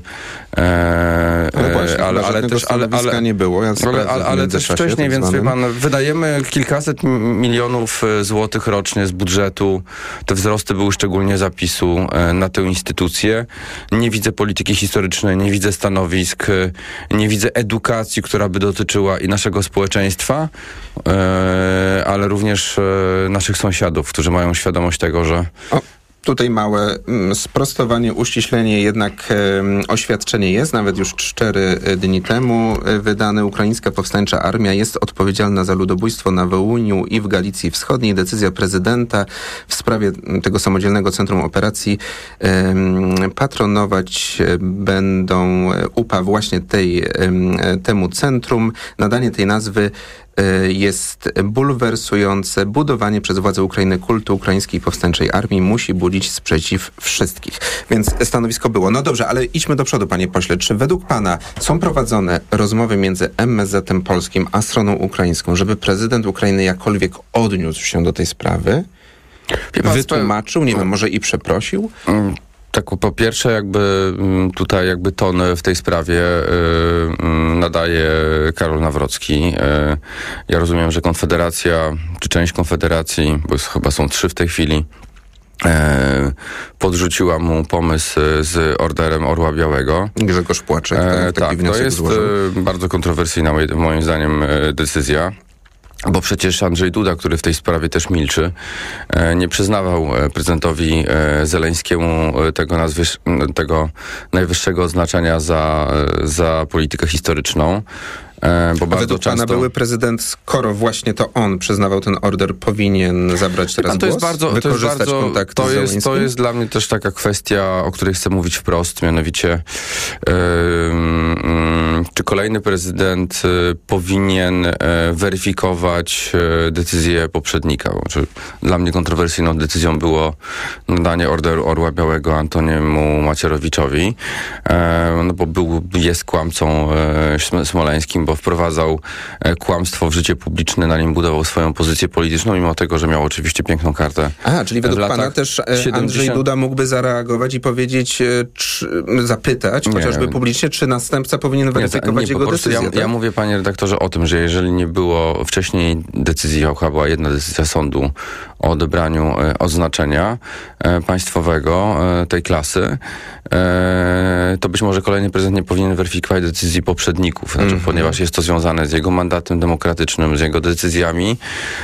nie było. Ale też wcześniej, więc wie pan, wydajemy kilkaset milionów złotych rocznie z budżetu. Te wzrosty były szczególnie zapisu na tę instytucję. Nie widzę polityki historycznej, nie widzę stanowisk, nie widzę edukacji, która by dotyczyła i naszego społeczeństwa, ale również naszych sąsiadów, którzy mają świadomość tego, że... Tutaj małe sprostowanie, uściślenie, jednak oświadczenie jest, nawet już 4 dni temu wydane. Ukraińska Powstańcza Armia jest odpowiedzialna za ludobójstwo na Wołyniu i w Galicji Wschodniej. Decyzja prezydenta w sprawie tego samodzielnego centrum operacji patronować będą UPA właśnie temu centrum. Nadanie tej nazwy jest bulwersujące. Budowanie przez władze Ukrainy kultu Ukraińskiej Powstańczej Armii musi budzić sprzeciw wszystkich. Więc stanowisko było. No dobrze, ale idźmy do przodu, panie pośle. Czy według pana są prowadzone rozmowy między MSZ-em polskim a stroną ukraińską, żeby prezydent Ukrainy jakkolwiek odniósł się do tej sprawy? Wytłumaczył, nie wiem, może i przeprosił? Tak, po pierwsze jakby ton w tej sprawie nadaje Karol Nawrocki. Ja rozumiem, że Konfederacja, czy część Konfederacji, bo chyba są 3 w tej chwili, podrzuciła mu pomysł z orderem Orła Białego. Grzegorz Płaczek taki wniosek to jest złożył. Bardzo kontrowersyjna moim zdaniem decyzja. bo przecież Andrzej Duda, który w tej sprawie też milczy, nie przyznawał prezydentowi Zeleńskiemu tego najwyższego odznaczenia za politykę historyczną. Bo bardzo według często... pana były prezydent, skoro właśnie to on przyznawał ten order, powinien zabrać teraz głos? Wykorzystać kontakt z Zeleńskim? To jest dla mnie też taka kwestia, o której chcę mówić wprost, mianowicie czy kolejny prezydent powinien weryfikować decyzję poprzednika? Dla mnie kontrowersyjną decyzją było nadanie Orderu Orła Białego Antoniemu Macierewiczowi, bo jest kłamcą smoleńskim, bo wprowadzał kłamstwo w życie publiczne, na nim budował swoją pozycję polityczną, mimo tego, że miał oczywiście piękną kartę. Czyli według pana też 70... Andrzej Duda mógłby zareagować i powiedzieć, zapytać, chociażby publicznie, czy następca powinien weryfikować jego decyzję. Ja mówię, panie redaktorze, o tym, że jeżeli nie było wcześniej decyzji, była jedna decyzja sądu o odebraniu odznaczenia państwowego tej klasy, to być może kolejny prezydent nie powinien weryfikować decyzji poprzedników, ponieważ jest to związane z jego mandatem demokratycznym, z jego decyzjami.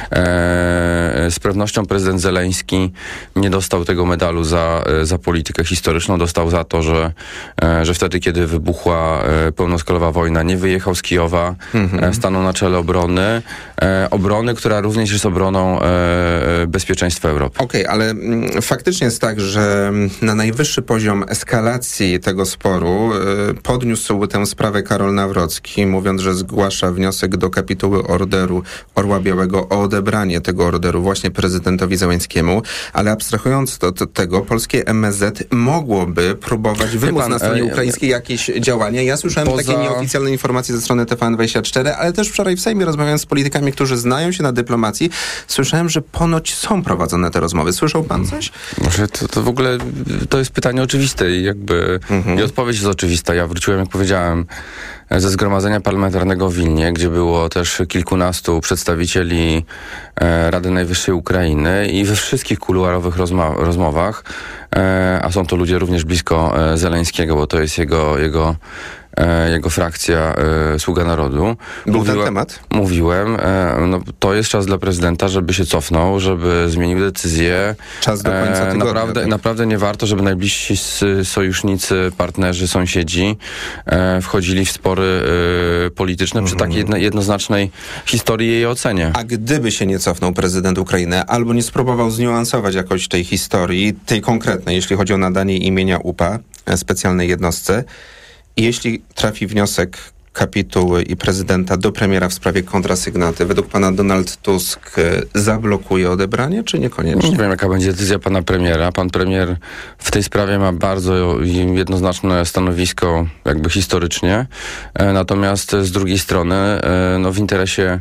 Z pewnością prezydent Zeleński nie dostał tego medalu za politykę historyczną, dostał za to, że wtedy, kiedy wybuchła pełnoskalowa wojna, nie wyjechał z Kijowa, stanął na czele obrony, która również jest obroną bezpieczeństwa Europy. Okej, ale faktycznie jest tak, że na najwyższy poziom eskalacji tego sporu podniósł tę sprawę Karol Nawrocki, mówiąc, że zgłasza wniosek do kapituły Orderu Orła Białego o odebranie tego orderu właśnie prezydentowi Zeleńskiemu, ale abstrahując od tego, polskie MSZ mogłoby próbować wymóc na stronie ukraińskiej jakieś działania. Ja słyszałem takie nieoficjalne informacje ze strony TVN24, ale też wczoraj w Sejmie, rozmawiając z politykami, którzy znają się na dyplomacji, słyszałem, że ponoć są prowadzone te rozmowy. Słyszał pan coś? To w ogóle to jest pytanie oczywiste i i odpowiedź jest oczywista. Ja wróciłem, jak powiedziałem, ze Zgromadzenia Parlamentarnego w Wilnie, gdzie było też kilkunastu przedstawicieli Rady Najwyższej Ukrainy i we wszystkich kuluarowych rozmowach, a są to ludzie również blisko Zeleńskiego, bo to jest jego frakcja Sługa Narodu. Był ten temat? Mówiłem, to jest czas dla prezydenta, żeby się cofnął, żeby zmienił decyzję. Czas do końca tygodnia. Naprawdę nie warto, żeby najbliżsi sojusznicy, partnerzy, sąsiedzi wchodzili w spory polityczne przy takiej jednoznacznej historii jej ocenie. A gdyby się nie cofnął prezydent Ukrainy, albo nie spróbował zniuansować jakoś tej historii, tej konkretnej, jeśli chodzi o nadanie imienia UPA, specjalnej jednostce, jeśli trafi wniosek kapituły i prezydenta do premiera w sprawie kontrasygnaty, według pana Donald Tusk zablokuje odebranie, czy niekoniecznie? Nie wiem, jaka będzie decyzja pana premiera. Pan premier w tej sprawie ma bardzo jednoznaczne stanowisko historycznie. Natomiast z drugiej strony w interesie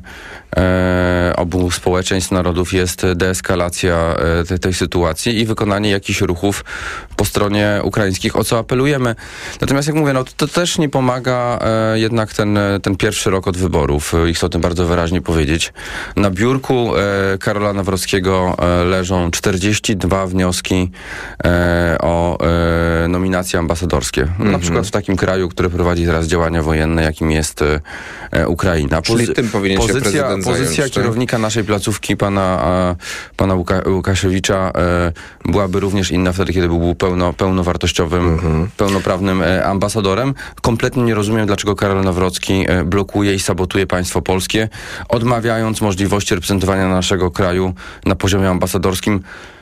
obu społeczeństw, narodów jest deeskalacja tej sytuacji i wykonanie jakichś ruchów po stronie ukraińskich, o co apelujemy. Natomiast jak mówię, to też nie pomaga jednak ten pierwszy rok od wyborów. I chcę o tym bardzo wyraźnie powiedzieć. Na biurku Karola Nawrockiego leżą 42 wnioski o nominacje ambasadorskie. Na przykład w takim kraju, który prowadzi teraz działania wojenne, jakim jest Ukraina. Czyli tym powinien się prezydent Pozycja kierownika naszej placówki, pana Łukasiewicza, byłaby również inna wtedy, kiedy był pełnowartościowym, pełnoprawnym ambasadorem. Kompletnie nie rozumiem, dlaczego Karol Nawrocki blokuje i sabotuje państwo polskie, odmawiając możliwości reprezentowania naszego kraju na poziomie ambasadorskim.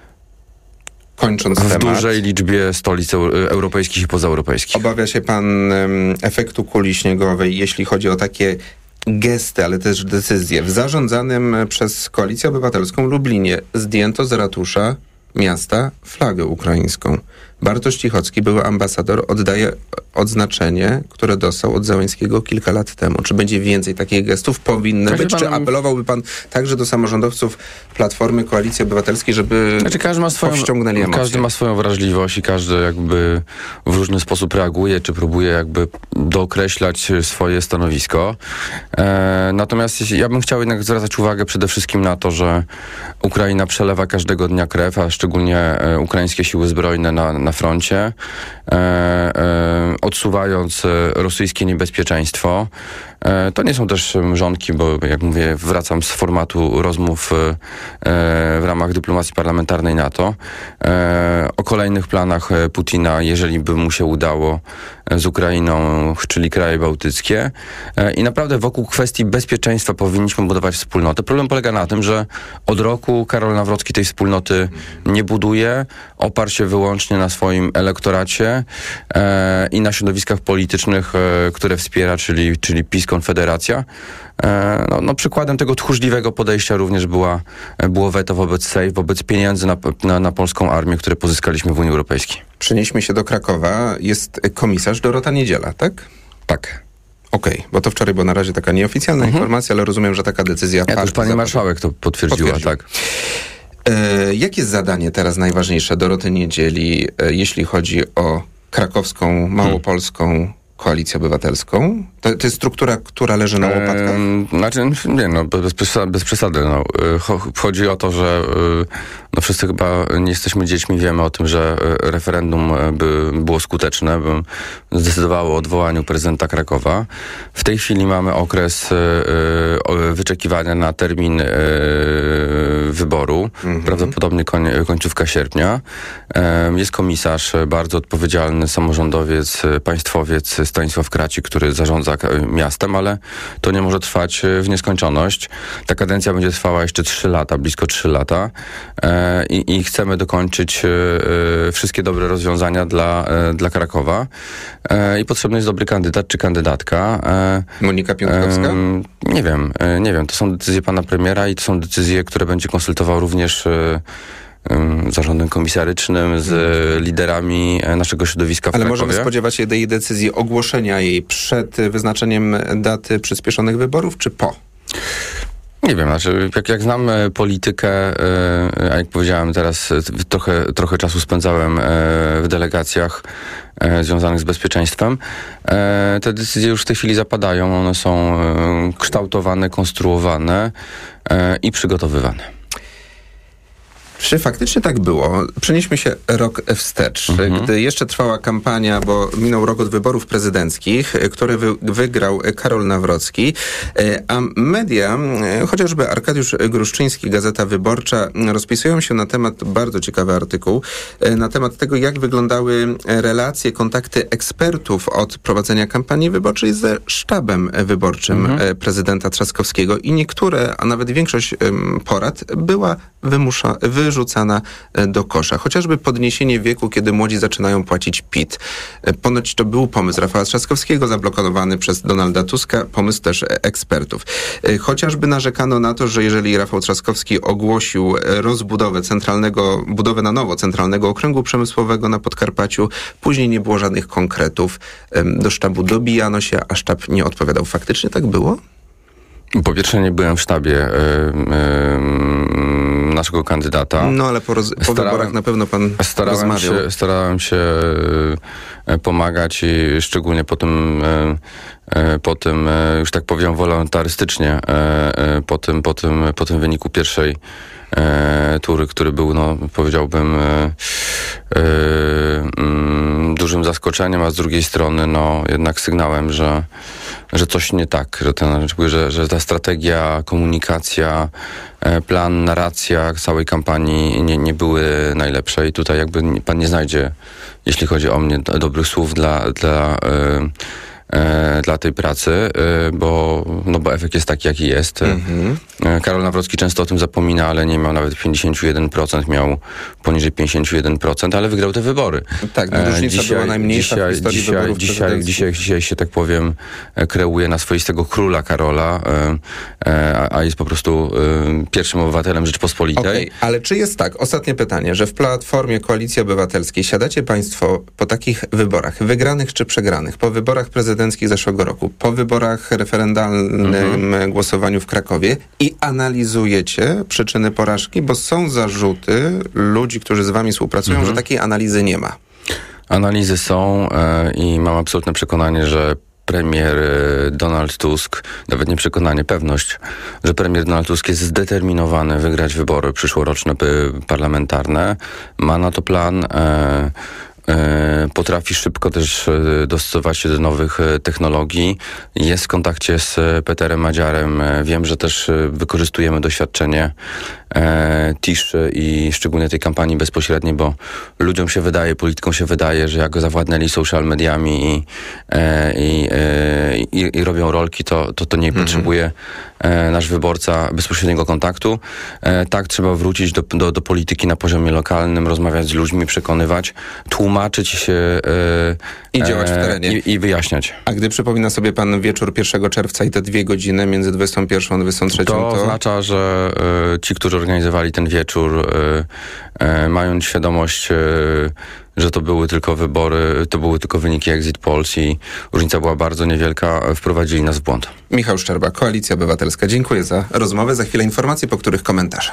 Kończąc w temat, dużej liczbie stolic europejskich i pozaeuropejskich. Obawia się pan efektu kuli śniegowej, jeśli chodzi o takie gesty, ale też decyzje. W zarządzanym przez Koalicję Obywatelską Lublinie zdjęto z ratusza miasta flagę ukraińską. Bartosz Cichocki, były ambasador, oddaje odznaczenie, które dostał od Zeleńskiego kilka lat temu. Czy będzie więcej takich gestów? Powinny być. Czy apelowałby pan także do samorządowców Platformy, Koalicji Obywatelskiej, żeby powściągnęli emocje? Każdy ma swoją wrażliwość i każdy w różny sposób reaguje, czy próbuje dookreślać swoje stanowisko. Natomiast ja bym chciał jednak zwracać uwagę przede wszystkim na to, że Ukraina przelewa każdego dnia krew, a szczególnie ukraińskie siły zbrojne na froncie, odsuwając rosyjskie niebezpieczeństwo. To nie są też mrzonki, bo jak mówię, wracam z formatu rozmów w ramach dyplomacji parlamentarnej NATO o kolejnych planach Putina, jeżeli by mu się udało, z Ukrainą, czyli kraje bałtyckie. I naprawdę wokół kwestii bezpieczeństwa powinniśmy budować wspólnotę. Problem polega na tym, że od roku Karol Nawrocki tej wspólnoty nie buduje, oparł się wyłącznie na swoim elektoracie i na środowiskach politycznych, które wspiera, czyli PiS, Konfederacja. Przykładem tego tchórzliwego podejścia również było weto wobec SAFE, wobec pieniędzy na polską armię, które pozyskaliśmy w Unii Europejskiej. Przenieśmy się do Krakowa. Jest komisarz Dorota Niedziela, tak? Tak. Okej, bo to wczoraj była na razie taka nieoficjalna informacja, ale rozumiem, że taka decyzja... Ja też pani marszałek to potwierdziła, tak. Jakie jest zadanie teraz najważniejsze Doroty Niedzieli, jeśli chodzi o krakowską, małopolską Koalicję Obywatelską? To jest struktura, która leży na łopatkach? Bez przesady. Chodzi o to, że wszyscy chyba nie jesteśmy dziećmi, wiemy o tym, że referendum było skuteczne, zdecydowało o odwołaniu prezydenta Krakowa. W tej chwili mamy okres wyczekiwania na termin wyboru, prawdopodobnie końcówka sierpnia. Jest komisarz, bardzo odpowiedzialny samorządowiec, państwowiec Stanisław Kracik, który zarządza miastem, ale to nie może trwać w nieskończoność. Ta kadencja będzie trwała jeszcze 3 lata, blisko 3 lata i chcemy dokończyć wszystkie dobre rozwiązania dla Krakowa i potrzebny jest dobry kandydat czy kandydatka. Monika Piątkowska? Nie wiem. To są decyzje pana premiera i to są decyzje, które będzie konsultował również zarządem komisarycznym, z liderami naszego środowiska w Krakowie. Ale możemy spodziewać się tej decyzji ogłoszenia jej przed wyznaczeniem daty przyspieszonych wyborów, czy po? Nie wiem, jak znam politykę, a jak powiedziałem teraz, trochę czasu spędzałem w delegacjach związanych z bezpieczeństwem. Te decyzje już w tej chwili zapadają, one są kształtowane, konstruowane i przygotowywane. Czy faktycznie tak było? Przenieśmy się rok wstecz, gdy jeszcze trwała kampania, bo minął rok od wyborów prezydenckich, które wygrał Karol Nawrocki, a media, chociażby Arkadiusz Gruszczyński, Gazeta Wyborcza, rozpisują się na temat, bardzo ciekawy artykuł, na temat tego, jak wyglądały relacje, kontakty ekspertów od prowadzenia kampanii wyborczej ze sztabem wyborczym prezydenta Trzaskowskiego i niektóre, a nawet większość porad była wyrzucana do kosza. Chociażby podniesienie wieku, kiedy młodzi zaczynają płacić PIT. Ponoć to był pomysł Rafała Trzaskowskiego, zablokowany przez Donalda Tuska, pomysł też ekspertów. Chociażby narzekano na to, że jeżeli Rafał Trzaskowski ogłosił budowę na nowo Centralnego Okręgu Przemysłowego na Podkarpaciu, później nie było żadnych konkretów. Do sztabu dobijano się, a sztab nie odpowiadał. Faktycznie tak było? Po pierwsze, nie byłem w sztabie naszego kandydata. No ale po wyborach na pewno pan rozmawiał. Starałem się pomagać i szczególnie po tym, już tak powiem, wolontarystycznie, po tym wyniku pierwszej tury, który był, powiedziałbym, dużym zaskoczeniem, a z drugiej strony, jednak sygnałem, że coś nie tak, że ta strategia, komunikacja, plan, narracja całej kampanii nie były najlepsze i tutaj jakby pan nie znajdzie, jeśli chodzi o mnie, dobrych słów dla tej pracy, bo efekt jest taki, jaki jest. Karol Nawrocki często o tym zapomina, ale nie miał nawet 51%, miał poniżej 51%, ale wygrał te wybory. Tak, różnica była najmniejsza w historii wyborów prezydenckich. Dzisiaj się tak powiem, kreuje na swoistego króla Karola, a jest po prostu pierwszym obywatelem Rzeczpospolitej. Okej, ale czy jest tak, ostatnie pytanie, że w Platformie Koalicji Obywatelskiej siadacie państwo po takich wyborach, wygranych czy przegranych, po wyborach prezydenckich zeszłego roku, po wyborach referendalnym głosowaniu w Krakowie i analizujecie przyczyny porażki, bo są zarzuty ludzi, którzy z wami współpracują, że takiej analizy nie ma. Analizy są i mam absolutne przekonanie, że premier Donald Tusk, nawet nie przekonanie, pewność, że premier Donald Tusk jest zdeterminowany wygrać wybory przyszłoroczne parlamentarne. Ma na to plan. potrafi szybko też dostosować się do nowych technologii. Jest w kontakcie z Peterem Madziarem. Wiem, że też wykorzystujemy doświadczenie TISZ i szczególnie tej kampanii bezpośredniej, bo ludziom się wydaje, politykom się wydaje, że jak zawładnęli social mediami i robią rolki, to nie potrzebuje nasz wyborca bezpośredniego kontaktu. Tak, trzeba wrócić do polityki na poziomie lokalnym, rozmawiać z ludźmi, przekonywać, tłumaczyć się i działać w terenie. I wyjaśniać. A gdy przypomina sobie pan wieczór 1 czerwca i te 2 godziny między 21 a 23, to oznacza, że ci, którzy organizowali ten wieczór, mając świadomość, że to były tylko wybory, to były tylko wyniki exit polls i różnica była bardzo niewielka, wprowadzili nas w błąd. Michał Szczerba, Koalicja Obywatelska. Dziękuję za rozmowę. Za chwilę informacje, po których komentarze.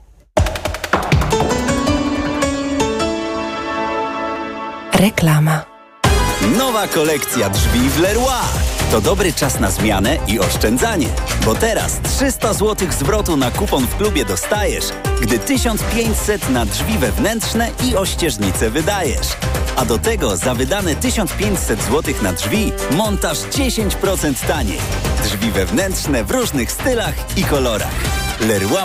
Reklama. Nowa kolekcja drzwi w Leroy. To dobry czas na zmianę i oszczędzanie, bo teraz 300 zł zwrotu na kupon w klubie dostajesz, gdy 1500 na drzwi wewnętrzne i ościeżnice wydajesz. A do tego za wydane 1500 zł na drzwi montaż 10% taniej. Drzwi wewnętrzne w różnych stylach i kolorach. Leroy